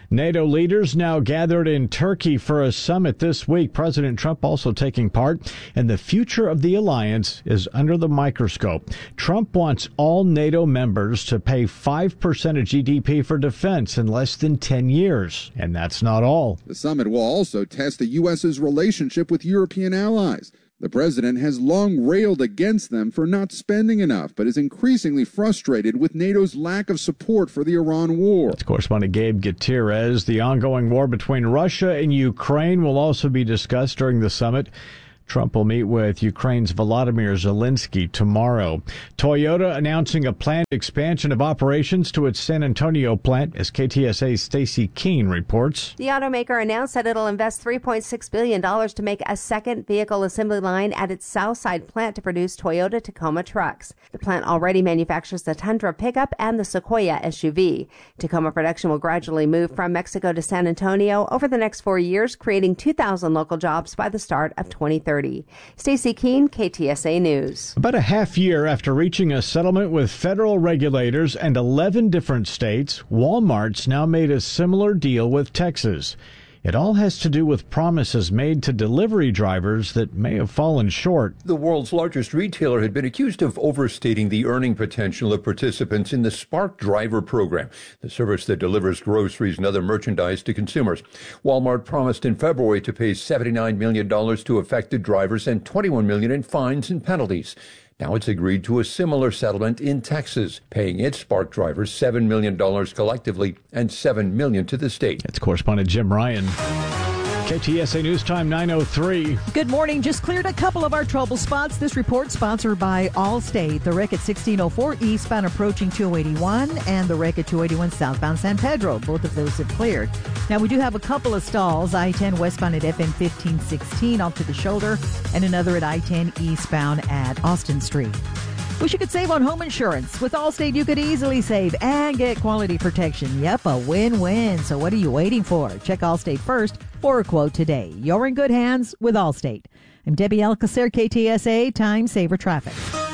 NATO leaders now gathered in Turkey for a summit this week. President Trump also taking part, and the future of the alliance is under the microscope. Trump wants all NATO members to pay five percent of G D P for defense in less than ten years. And that's not all. The summit will also test the U S's relationship with European allies. The president has long railed against them for not spending enough, but is increasingly frustrated with NATO's lack of support for the Iran war. That's correspondent Gabe Gutierrez. The ongoing war between Russia and Ukraine will also be discussed during the summit. Trump will meet with Ukraine's Volodymyr Zelensky tomorrow. Toyota announcing a planned expansion of operations to its San Antonio plant, as K T S A's Stacy Keene reports. The automaker announced that it'll invest three point six billion dollars to make a second vehicle assembly line at its Southside plant to produce Toyota Tacoma trucks. The plant already manufactures the Tundra pickup and the Sequoia S U V. Tacoma production will gradually move from Mexico to San Antonio over the next four years, creating two thousand local jobs by the start of twenty thirty. Stacy Keene, K T S A News. About a half year after reaching a settlement with federal regulators and eleven different states, Walmart's now made a similar deal with Texas. It all has to do with promises made to delivery drivers that may have fallen short. The world's largest retailer had been accused of overstating the earning potential of participants in the Spark Driver program, the service that delivers groceries and other merchandise to consumers. Walmart promised in February to pay seventy-nine million dollars to affected drivers and twenty-one million dollars in fines and penalties. Now it's agreed to a similar settlement in Texas, paying its Spark drivers seven million dollars collectively and seven million dollars to the state. That's correspondent Jim Ryan. K T S A News Time nine oh three. Good morning. Just cleared a couple of our trouble spots. This report sponsored by Allstate. The wreck at sixteen oh four eastbound approaching two eighty-one and the wreck at two eighty-one southbound San Pedro. Both of those have cleared. Now we do have a couple of stalls. I ten westbound at F M fifteen sixteen off to the shoulder and another at I ten eastbound at Austin Street. Wish you could save on home insurance. With Allstate, you could easily save and get quality protection. Yep, a win-win. So what are you waiting for? Check Allstate first for a quote today. You're in good hands with Allstate. I'm Debbie Alcacer, K T S A, Time Saver Traffic.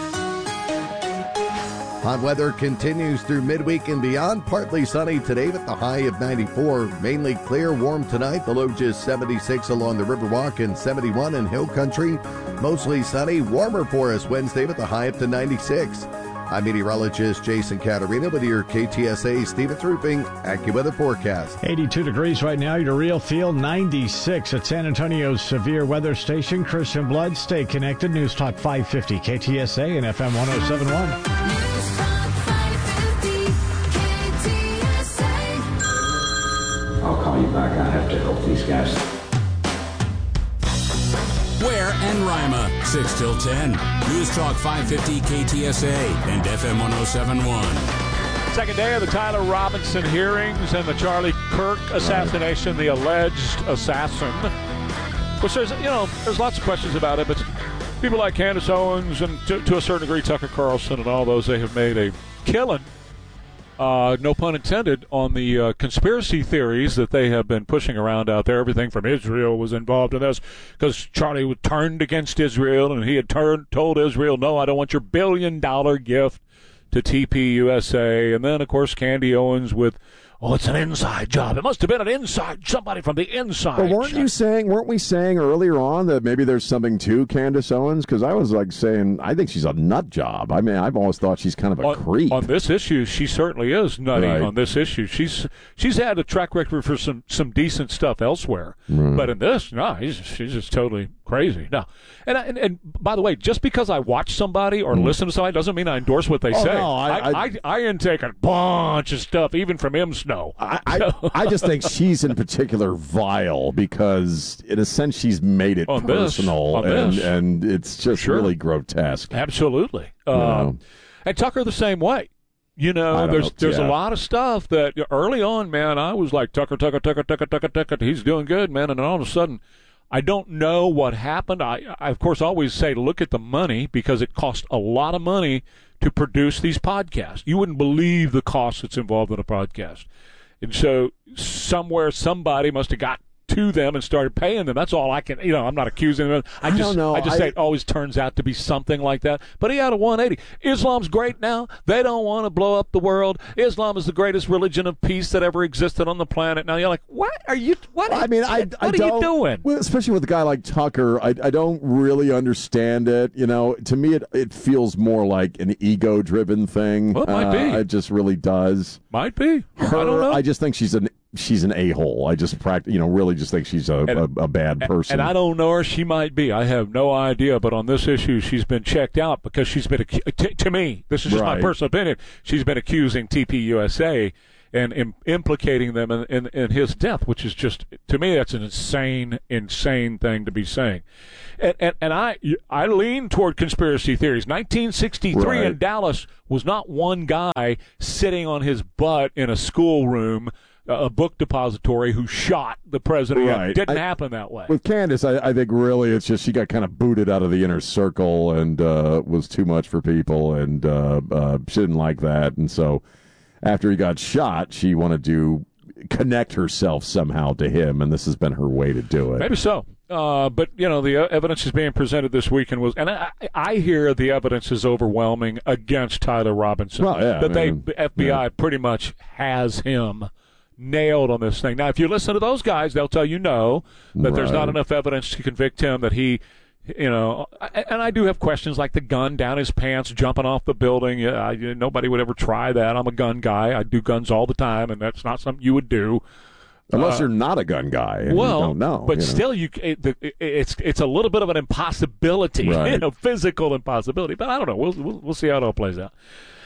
Hot weather continues through midweek and beyond. Partly sunny today with the high of ninety-four. Mainly clear, warm tonight. The low just seventy-six along the Riverwalk and seventy-one in Hill Country. Mostly sunny, warmer for us Wednesday with the high up to ninety-six. I'm meteorologist Jason Caterina with your K T S A Stevens Roofing AccuWeather forecast. eighty-two degrees right now, your real feel ninety-six at San Antonio's severe weather station. Christian Blood, stay connected. News Talk five fifty K T S A and F M one oh seven point one. I'll call you back. I have to help these guys. Ware and Rima, six till ten. News Talk five fifty K T S A and F M one oh seven point one. Second day of the Tyler Robinson hearings and the Charlie Kirk assassination, the alleged assassin. Which there's, you know, there's lots of questions about it, but people like Candace Owens and to, to a certain degree Tucker Carlson and all those, they have made a killing. Uh, no pun intended, on the uh, conspiracy theories that they have been pushing around out there. Everything from Israel was involved in this because Charlie was turned against Israel, and he had turned, told Israel, no, I don't want your billion-dollar gift to T P U S A. And then, of course, Candy Owens with, oh, it's an inside job. It must have been an inside, somebody from the inside. But weren't you saying, weren't we saying earlier on that maybe there's something to Candace Owens? Because I was like saying, I think she's a nut job. I mean, I've always thought she's kind of a on, creep. On this issue, she certainly is nutty right. on this issue. She's she's had a track record for some, some decent stuff elsewhere. Mm. But in this, no, he's, she's just totally crazy. No. And, and and by the way, just because I watch somebody or mm. listen to somebody doesn't mean I endorse what they oh, say. No, I, I, I, I intake a bunch of stuff, even from M. Snow. I, I, I just think she's in particular vile because, in a sense, she's made it on personal, this, on and, this. and it's just sure. really grotesque. Absolutely. You uh, know? And Tucker the same way. You know, there's know, there's yeah. a lot of stuff that early on, man, I was like, Tucker, Tucker, Tucker, Tucker, Tucker, Tucker, he's doing good, man. And then all of a sudden, I don't know what happened. I, I, of course, always say look at the money because it costs a lot of money to produce these podcasts. You wouldn't believe the cost that's involved in a podcast. And so somewhere somebody must have got to them and started paying them. That's all I can, you know, I'm not accusing them. I, I just, don't know. I just I, say it always turns out to be something like that. But he had a one eighty. Islam's great now. They don't want to blow up the world. Islam is the greatest religion of peace that ever existed on the planet. Now you're like, what are you, what, I mean, I, what I are don't, you doing? Well, especially with a guy like Tucker, I, I don't really understand it. You know, to me, it, it feels more like an ego-driven thing. Well, it might uh, be. It just really does. Might be. Her, I don't know. I just think she's an she's an a-hole. I just practice, you know, really just think she's a, and, a, a bad person. And I don't know her. She might be. I have no idea. But on this issue, she's been checked out because she's been, t- to me, this is just right. my personal opinion, she's been accusing T P U S A and im- implicating them in, in, in his death, which is just, to me, that's an insane, insane thing to be saying. And, and, and I I lean toward conspiracy theories. nineteen sixty-three right. in Dallas was not one guy sitting on his butt in a schoolroom, a book depository, who shot the president. Right. It didn't I, happen that way. With Candace, I, I think really it's just she got kind of booted out of the inner circle and uh, was too much for people, and uh, uh, she didn't like that. And so after he got shot, she wanted to connect herself somehow to him, and this has been her way to do it. Maybe so. Uh, but, you know, the evidence is being presented this weekend was, and I, I hear the evidence is overwhelming against Tyler Robinson. Well, yeah, that I they, mean, the F B I yeah. pretty much has him nailed on this thing. Now, if you listen to those guys, they'll tell you no, that right. there's not enough evidence to convict him, that he, you know, and I do have questions like the gun down his pants, jumping off the building. Yeah, I, nobody would ever try that. I'm a gun guy. I do guns all the time, and that's not something you would do. Unless uh, you're not a gun guy and well, you don't know. but you know. still, you it, it, it's it's a little bit of an impossibility, Right. you know, physical impossibility. But I don't know. We'll we'll, we'll see how it all plays out.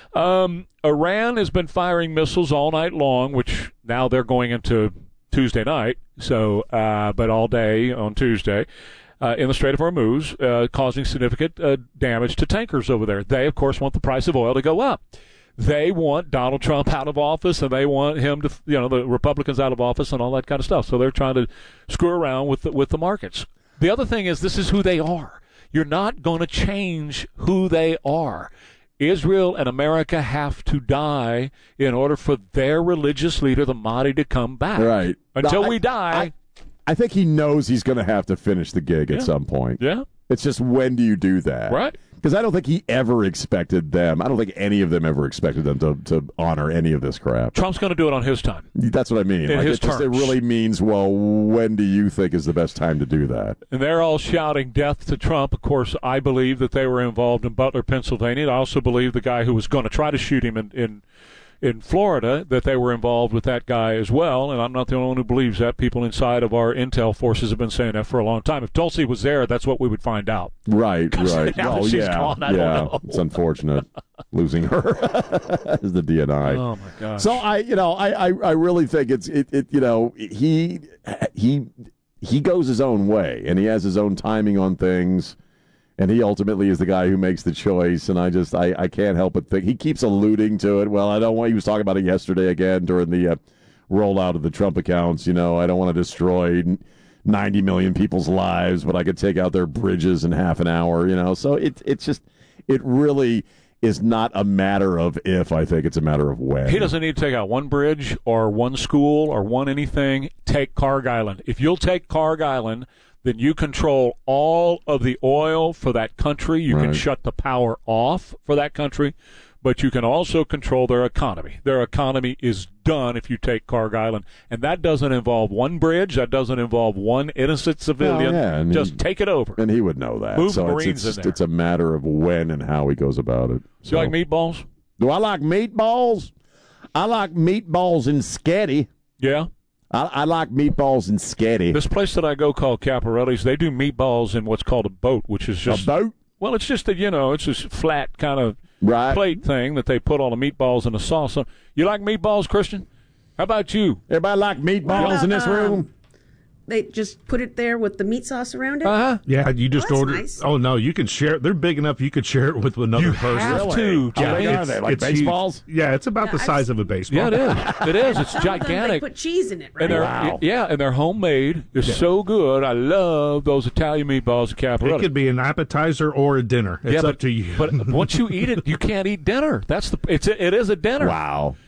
Um, Iran has been firing missiles all night long, which now they're going into Tuesday night. So, uh, but all day on Tuesday. Uh, in the Strait of Hormuz, uh, causing significant uh, damage to tankers over there. They, of course, want the price of oil to go up. They want Donald Trump out of office, and they want him to, you know, the Republicans out of office and all that kind of stuff. So they're trying to screw around with the, with the markets. The other thing is, this is who they are. You're not going to change who they are. Israel and America have to die in order for their religious leader, the Mahdi, to come back. Right. Until No, I- we die. I, I think he knows he's going to have to finish the gig Yeah. at some point. Yeah. It's just, when do you do that? Right. Because I don't think he ever expected them. I don't think any of them ever expected them to, to honor any of this crap. Trump's going to do it on his time. That's what I mean. In like his it, just, it terms. really means, well, when do you think is the best time to do that? And they're all shouting death to Trump. Of course, I believe that they were involved in Butler, Pennsylvania. I also believe the guy who was going to try to shoot him in, in in Florida, that they were involved with that guy as well. And I'm not the only one who believes that. People inside of our intel forces have been saying that for a long time. If Tulsi was there, that's what we would find out. Right, right. Now Oh, that she's yeah. gone, I yeah. don't know. It's unfortunate losing her as the D N I. Oh, my gosh. So I, you know, I, I, I really think it's, it, it, you know, he, he, he goes his own way, and he has his own timing on things. And he ultimately is the guy who makes the choice, and I just I, I can't help but think he keeps alluding to it. Well, I don't want. He was talking about it yesterday again during the uh, rollout of the Trump accounts. You know, I don't want to destroy ninety million people's lives, but I could take out their bridges in half an hour. You know, so it it's just it really is not a matter of if. I think it's a matter of when. He doesn't need to take out one bridge or one school or one anything. Take Carg Island. If you'll take Carg Island, then you control all of the oil for that country. You Right. can shut the power off for that country, but you can also control their economy. Their economy is done if you take Carg Island, and that doesn't involve one bridge. That doesn't involve one innocent civilian. Well, yeah, and Just he- take it over. And he would know that. Move so Marines it's, it's, in there. it's a matter of when and how he goes about it. Do you like meatballs? Do I like meatballs? I like meatballs and sketty. Yeah. I, I like meatballs and sketty. This place that I go called Caparelli's, they do meatballs in what's called a boat, which is just a boat? Well, it's just a you know, it's this flat kind of right. plate thing that they put all the meatballs and the sauce on. You like meatballs, Christian? How about you? Everybody like meatballs Well, in this um, room? They just put it there with the meat sauce around it. Uh-huh. Yeah, you just Oh, that's order. nice. Oh no, you can share. They're big enough. You could share it with another You person. have to, Yeah, How big it's- are they, like it's baseballs? huge. Yeah, it's about Yeah, the I've size of a baseball. Yeah, it is. It is. It's Some of them, gigantic. They put cheese in it, right? And they're, Wow. Yeah, and they're homemade. They're so good. I love those Italian meatballs at Caparelli. It could be an appetizer or a dinner. It's yeah, up but, to you. But once you eat it, you can't eat dinner. That's the. It's a, it is a dinner. Wow.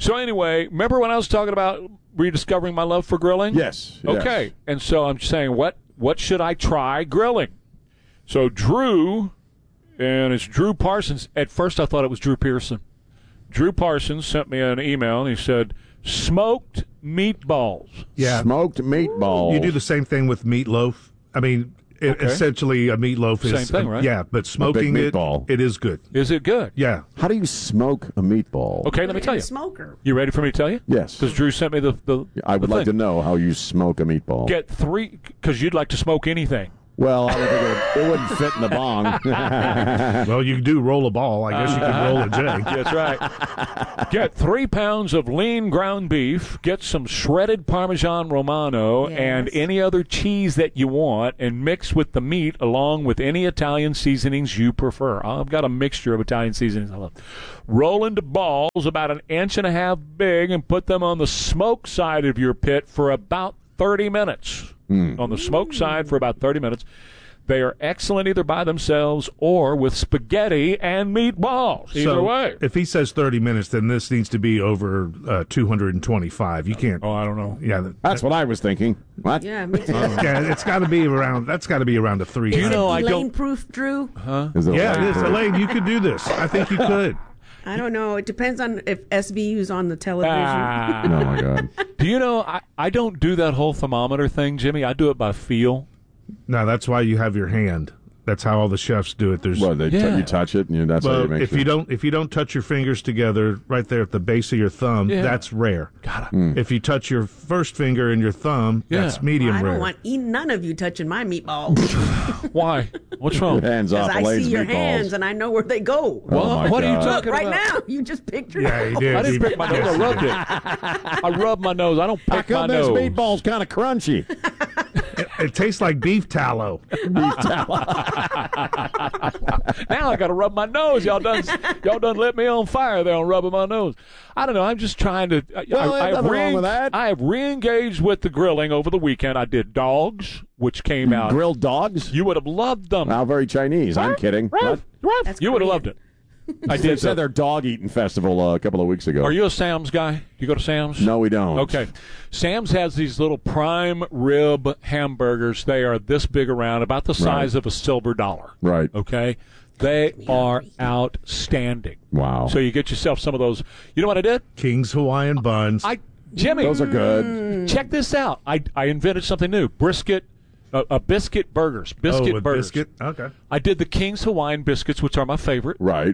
So anyway, remember when I was talking about rediscovering my love for grilling? Yes. Okay. Yes. And so I'm saying, what what should I try grilling? So Drew, and it's Drew Parsons. At first I thought it was Drew Pearson. Drew Parsons sent me an email, and he said, smoked meatballs. Yeah. Smoked meatballs. You do the same thing with meatloaf. I mean, it, Okay. essentially a meatloaf is... Same thing, right? Yeah, but smoking it, meatball. it is good. Is it good? Yeah. How do you smoke a meatball? Okay, let me tell you. Smoker. You ready for me to tell you? Yes. Because Drew sent me the, the I would the like thing. to know how you smoke a meatball. Get three, because you'd like to smoke anything. Well, I don't think it, would, it wouldn't fit in the bong. Well, you do roll a ball. I guess you can roll a J. That's right. Get three pounds of lean ground beef, get some shredded Parmesan Romano, Yes. and any other cheese that you want, and mix with the meat along with any Italian seasonings you prefer. I've got a mixture of Italian seasonings I love. Roll into balls about an inch and a half big and put them on the smoke side of your pit for about thirty minutes. On the smoke side for about thirty minutes. They are excellent either by themselves or with spaghetti and meatballs. Either so way. if he says thirty minutes, then this needs to be over uh, two hundred twenty-five. You can't. Oh, I don't know. Yeah, that, That's what I was thinking. What? Yeah, me too. yeah, it's got to be around. That's got to be around a three. Do you know I Elaine don't? proof, Drew? Huh? Is it Yeah, like- it is. Elaine, you could do this. I think you could. I don't know. It depends on if S V U's on the television. Ah. Oh, my God. Do you know I, I don't do that whole thermometer thing, Jimmy? I do it by feel. No, that's why you have your hand. That's how all the chefs do it. There's Well, they Yeah. t- you touch it, and you, that's how well, you make if sure. you don't if you don't touch your fingers together right there at the base of your thumb, Yeah. that's rare. God, Hmm. If you touch your first finger and your thumb, Yeah. that's medium I rare. don't want e- none of you touching my meatballs. why? What's wrong? Hands Because off I Elaine's see your meatballs. hands and I know where they go. Well, Oh, my what are you God. talking Look, right about? now, you just pictured Yeah, he did. I didn't He- pick my nose. I rubbed it. I rubbed my nose. I don't How pick my come this nose. meatball's kind of crunchy? It, it tastes like beef tallow. Beef tallow. Now I got to rub my nose. Y'all done, y'all done lit me on fire there on rubbing my nose. I don't know. I'm just trying to. I, Well, I, there's I have nothing wrong re- with that. I have re-engaged with the grilling over the weekend. I did dogs, which came out. Grilled dogs? You would have loved them. How very Chinese. I'm kidding. What? That's You would have Korean. loved it. I They did. said So. their dog eating festival uh, a couple of weeks ago. Are you a Sam's guy? Do you go to Sam's? No, we don't. Okay. Sam's has these little prime rib hamburgers. They are this big around, about the size Right. of a silver dollar. Right. Okay. They are outstanding. Wow. So you get yourself some of those. You know what I did? King's Hawaiian buns. I Jimmy. Those are good. Check this out. I I invented something new. Brisket, uh, uh, biscuit burgers. Biscuit oh, with burgers. biscuit? Okay. I did the King's Hawaiian biscuits, which are my favorite, Right.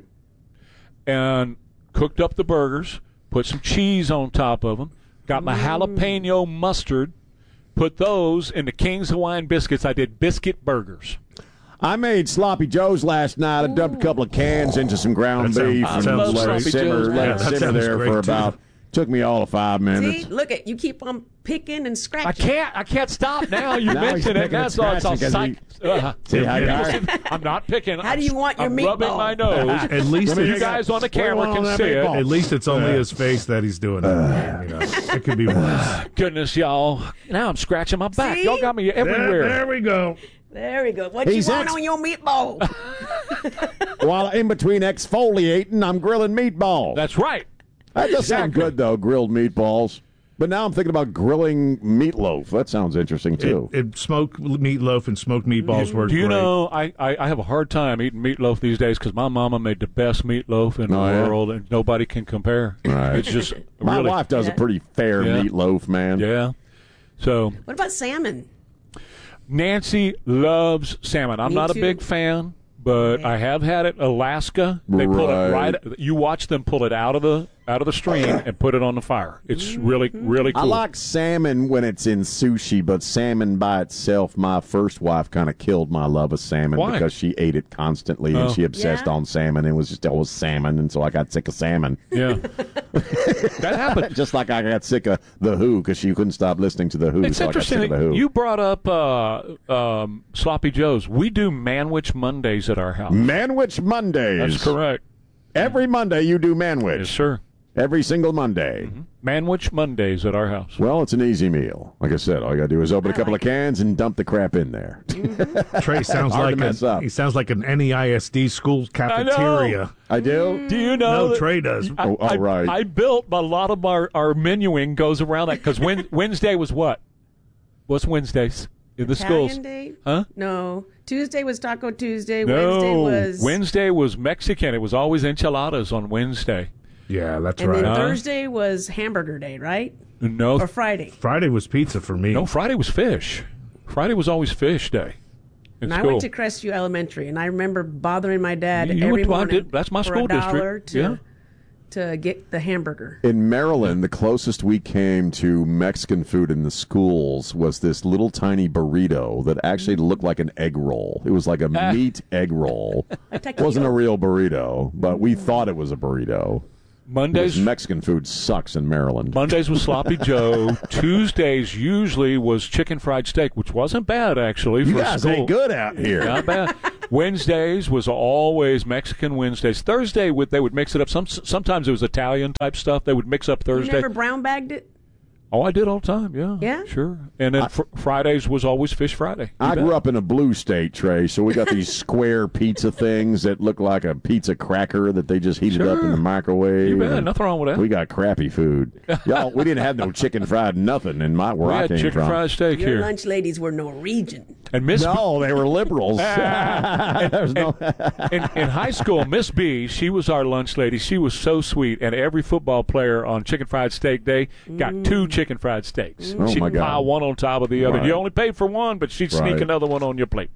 and cooked up the burgers. Put some cheese on top of them. Got my jalapeno mustard. Put those in the King's Hawaiian biscuits. I did biscuit burgers. I made sloppy joes last night. I dumped a couple of cans into some ground That sounds- beef I and love let it sloppy simmer, joes, let man. it Yeah, that simmer sounds there great, for too. about. Took me all of five minutes. See, look at you keep on picking and scratching. I can't. I can't stop now. You Now he's mentioned it. picking and That's all. It's all scratching 'cause psych. Uh, See how you are? listen, I'm not picking. How I'm, do you want your I'm rubbing meatball? my nose. At least you it's- guys on the What do you camera want can on that see it. meatball? At least it's only his face that he's doing it. You know, it could be worse. Goodness, y'all. Now I'm scratching my back. See? Y'all got me There, everywhere. there we go. There we go. What He's you want ex- on your meatball? While in between exfoliating, I'm grilling meatballs. That's right. That does sound good, though, grilled meatballs. But now I'm thinking about grilling meatloaf. That sounds interesting, too. It, it smoked meatloaf and smoked meatballs were Do you great. know, I, I, I have a hard time eating meatloaf these days because my mama made the best meatloaf in Oh, the yeah? world, and nobody can compare. Right. It's just My really, wife does a pretty fair Yeah. meatloaf, man. Yeah. So What about salmon? Nancy loves salmon. I'm Me not too. a big fan, but I have had it. Alaska, they pull it Right. right. You watch them pull it out of the out of the stream and put it on the fire. It's really really cool. I like salmon when it's in sushi, but salmon by itself, my first wife kind of killed my love of salmon Why? because she ate it constantly and Oh. she obsessed Yeah? on salmon and was just always salmon, and so I got sick of salmon. Yeah, that happened. Just like I got sick of The Who because she couldn't stop listening to The Who, It's so I got sick interesting of The that Who. you brought up uh, um, Sloppy Joe's. We do Manwich Mondays at our house. Manwich Mondays. That's correct. Every Monday you do Manwich. Yes, sir. Every single Monday. Mm-hmm. Manwich Mondays at our house. Well, it's an easy meal. Like I said, all you got to do is open a couple like of cans and dump the crap in there. Mm-hmm. Trey sounds Hard like to mess a, up. he sounds like an N E I S D school cafeteria. I do? Do you know? No, that- Trey does. I, Oh, all I- right. I built a lot of our, our menuing goes around that because Wednesday was what? What's Wednesdays in the Italian schools? Day? Huh? No. Tuesday was Taco Tuesday. No. Wednesday was. Wednesday was Mexican. It was always enchiladas on Wednesday. Yeah, that's and right. then Huh? Thursday was Hamburger Day, right? No. Or Friday. Friday was pizza for me. No, Friday was fish. Friday was always fish day. In And I school. went to Crestview Elementary, and I remember bothering my dad You- you every went to- I morning did- that's my for school a dollar district. to, Yeah. to get the hamburger. In Maryland, the closest we came to Mexican food in the schools was this little tiny burrito that actually looked like an egg roll. It was like a Ah. meat egg roll. It wasn't a real burrito, but we thought it was a burrito. Mondays Because Mexican food sucks in Maryland. Mondays was sloppy Joe. Tuesdays usually was chicken fried steak, which wasn't bad actually. You for guys school. ain't good out here. Not bad. Wednesdays was always Mexican Wednesdays. Thursday would they would mix it up. Some sometimes it was Italian type stuff. They would mix up You Thursday. never brown bagged it? Oh, I did all the time. Yeah. Yeah? Sure. And then fr- Fridays was always Fish Friday. You I bet. grew up in a blue state, Trey, so we got these square pizza things that look like a pizza cracker that they just heated up in the microwave. You bet. and Nothing wrong with that. We got crappy food. Y'all, we didn't have no chicken fried nothing in my where We I had came chicken from. fried steak Your here. lunch ladies were Norwegian. And Miss No, they were liberals. and, There's no- in, in high school, Miss B, she was our lunch lady. She was so sweet, and every football player on Chicken Fried Steak Day got Mm. two chicken fried steaks. Oh, She'd my God. pile one on top of the other. Right. You only paid for one, but she'd sneak Right. another one on your plate.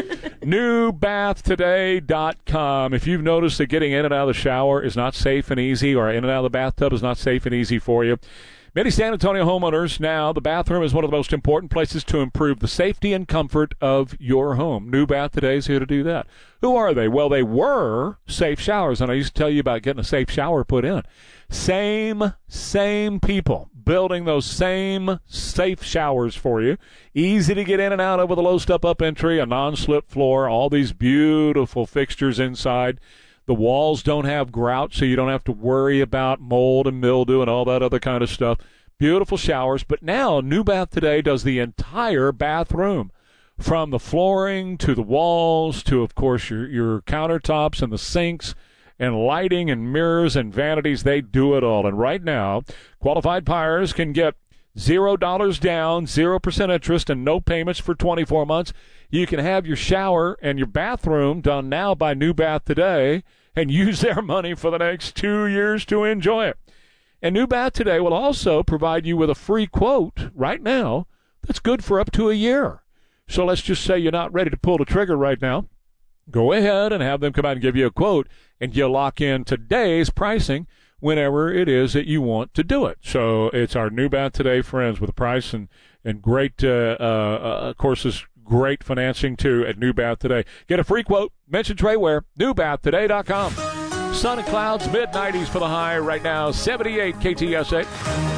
new bath today dot com. If you've noticed that getting in and out of the shower is not safe and easy, or in and out of the bathtub is not safe and easy for you, many San Antonio homeowners now, the bathroom is one of the most important places to improve the safety and comfort of your home. New Bath Today is here to do that. Who are they? Well, they were Safe Showers, and I used to tell you about getting a safe shower put in. Same, same people building those same safe showers for you. Easy to get in and out of with a low step-up entry, a non-slip floor, all these beautiful fixtures inside. The walls don't have grout, so you don't have to worry about mold and mildew and all that other kind of stuff. Beautiful showers. But now, New Bath Today does the entire bathroom, from the flooring to the walls to, of course, your, your countertops and the sinks and lighting and mirrors and vanities. They do it all. And right now, qualified buyers can get zero dollars down, zero percent interest, and no payments for twenty-four months. You can have your shower and your bathroom done now by New Bath Today and use their money for the next two years to enjoy it. And New Bath Today will also provide you with a free quote right now that's good for up to a year. So let's just say you're not ready to pull the trigger right now. Go ahead and have them come out and give you a quote, and you'll lock in today's pricing whenever it is that you want to do it. So it's our New Bath Today friends with a price and, and great, uh, uh, of course, this great financing, too, at New Bath Today. Get a free quote. Mention Trey Ware, new bath today dot com. Sun and clouds, mid nineties for the high right now, seventy-eight K T S A.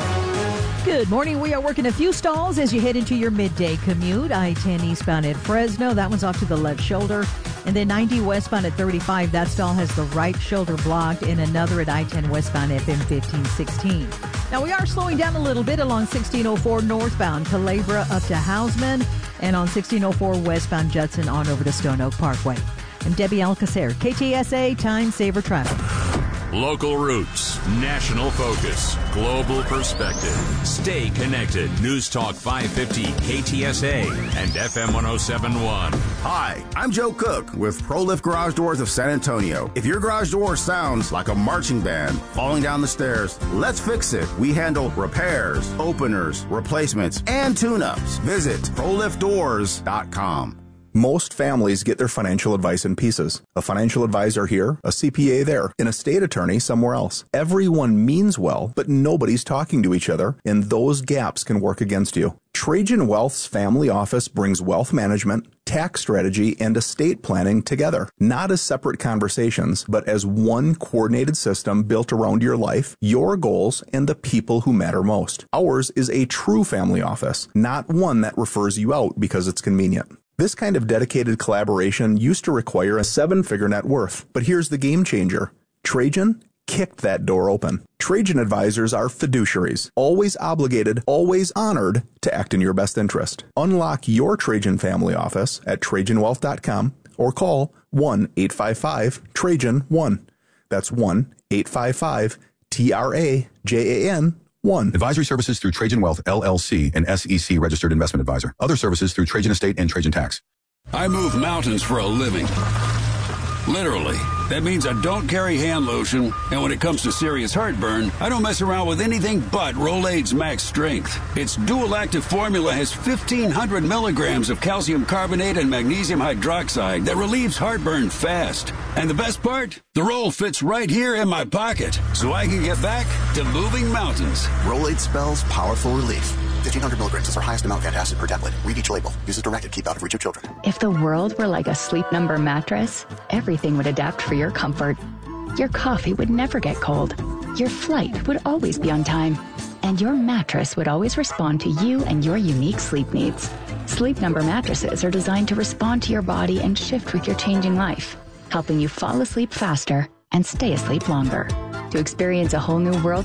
Good morning. We are working a few stalls as you head into your midday commute. I ten eastbound at Fresno. That one's off to the left shoulder. And then ninety westbound at thirty-five. That stall has the right shoulder blocked, and another at I ten westbound F M fifteen sixteen. Now, we are slowing down a little bit along sixteen oh four northbound Culebra up to Hausman, and on sixteen oh four westbound Judson on over to Stone Oak Parkway. I'm Debbie Alcacer, K T S A Time Saver Traffic. Local roots, national focus, global perspective. Stay connected. News Talk five fifty K T S A and F M one oh seven point one. Hi, I'm Joe Cook with ProLift Garage Doors of San Antonio. If your garage door sounds like a marching band falling down the stairs, let's fix it. We handle repairs, openers, replacements, and tune-ups. Visit pro lift doors dot com. Most families get their financial advice in pieces. A financial advisor here, a C P A there, an estate attorney somewhere else. Everyone means well, but nobody's talking to each other, and those gaps can work against you. Trajan Wealth's family office brings wealth management, tax strategy, and estate planning together, not as separate conversations, but as one coordinated system built around your life, your goals, and the people who matter most. Ours is a true family office, not one that refers you out because it's convenient. This kind of dedicated collaboration used to require a seven-figure net worth, but here's the game changer. Trajan kicked that door open. Trajan Advisors are fiduciaries, always obligated, always honored to act in your best interest. Unlock your Trajan family office at Trajan Wealth dot com or call one eight five five Trajan one. That's one eight five five T R A J A N one. Advisory services through Trajan Wealth, L L C, an S E C registered investment advisor. Other services through Trajan Estate and Trajan Tax. I move mountains for a living. Literally. That means I don't carry hand lotion, and when it comes to serious heartburn, I don't mess around with anything but Rolaids Max Strength. Its dual-active formula has fifteen hundred milligrams of calcium carbonate and magnesium hydroxide that relieves heartburn fast. And the best part? The roll fits right here in my pocket, so I can get back to moving mountains. Rolaids spells powerful relief. fifteen hundred milligrams is our highest amount of antacid per tablet. Read each label. Use as directed. Keep out of reach of children. If the world were like a Sleep Number mattress, everything would adapt for your comfort. Your coffee would never get cold. Your flight would always be on time. And your mattress would always respond to you and your unique sleep needs. Sleep Number mattresses are designed to respond to your body and shift with your changing life, helping you fall asleep faster and stay asleep longer. To experience a whole new world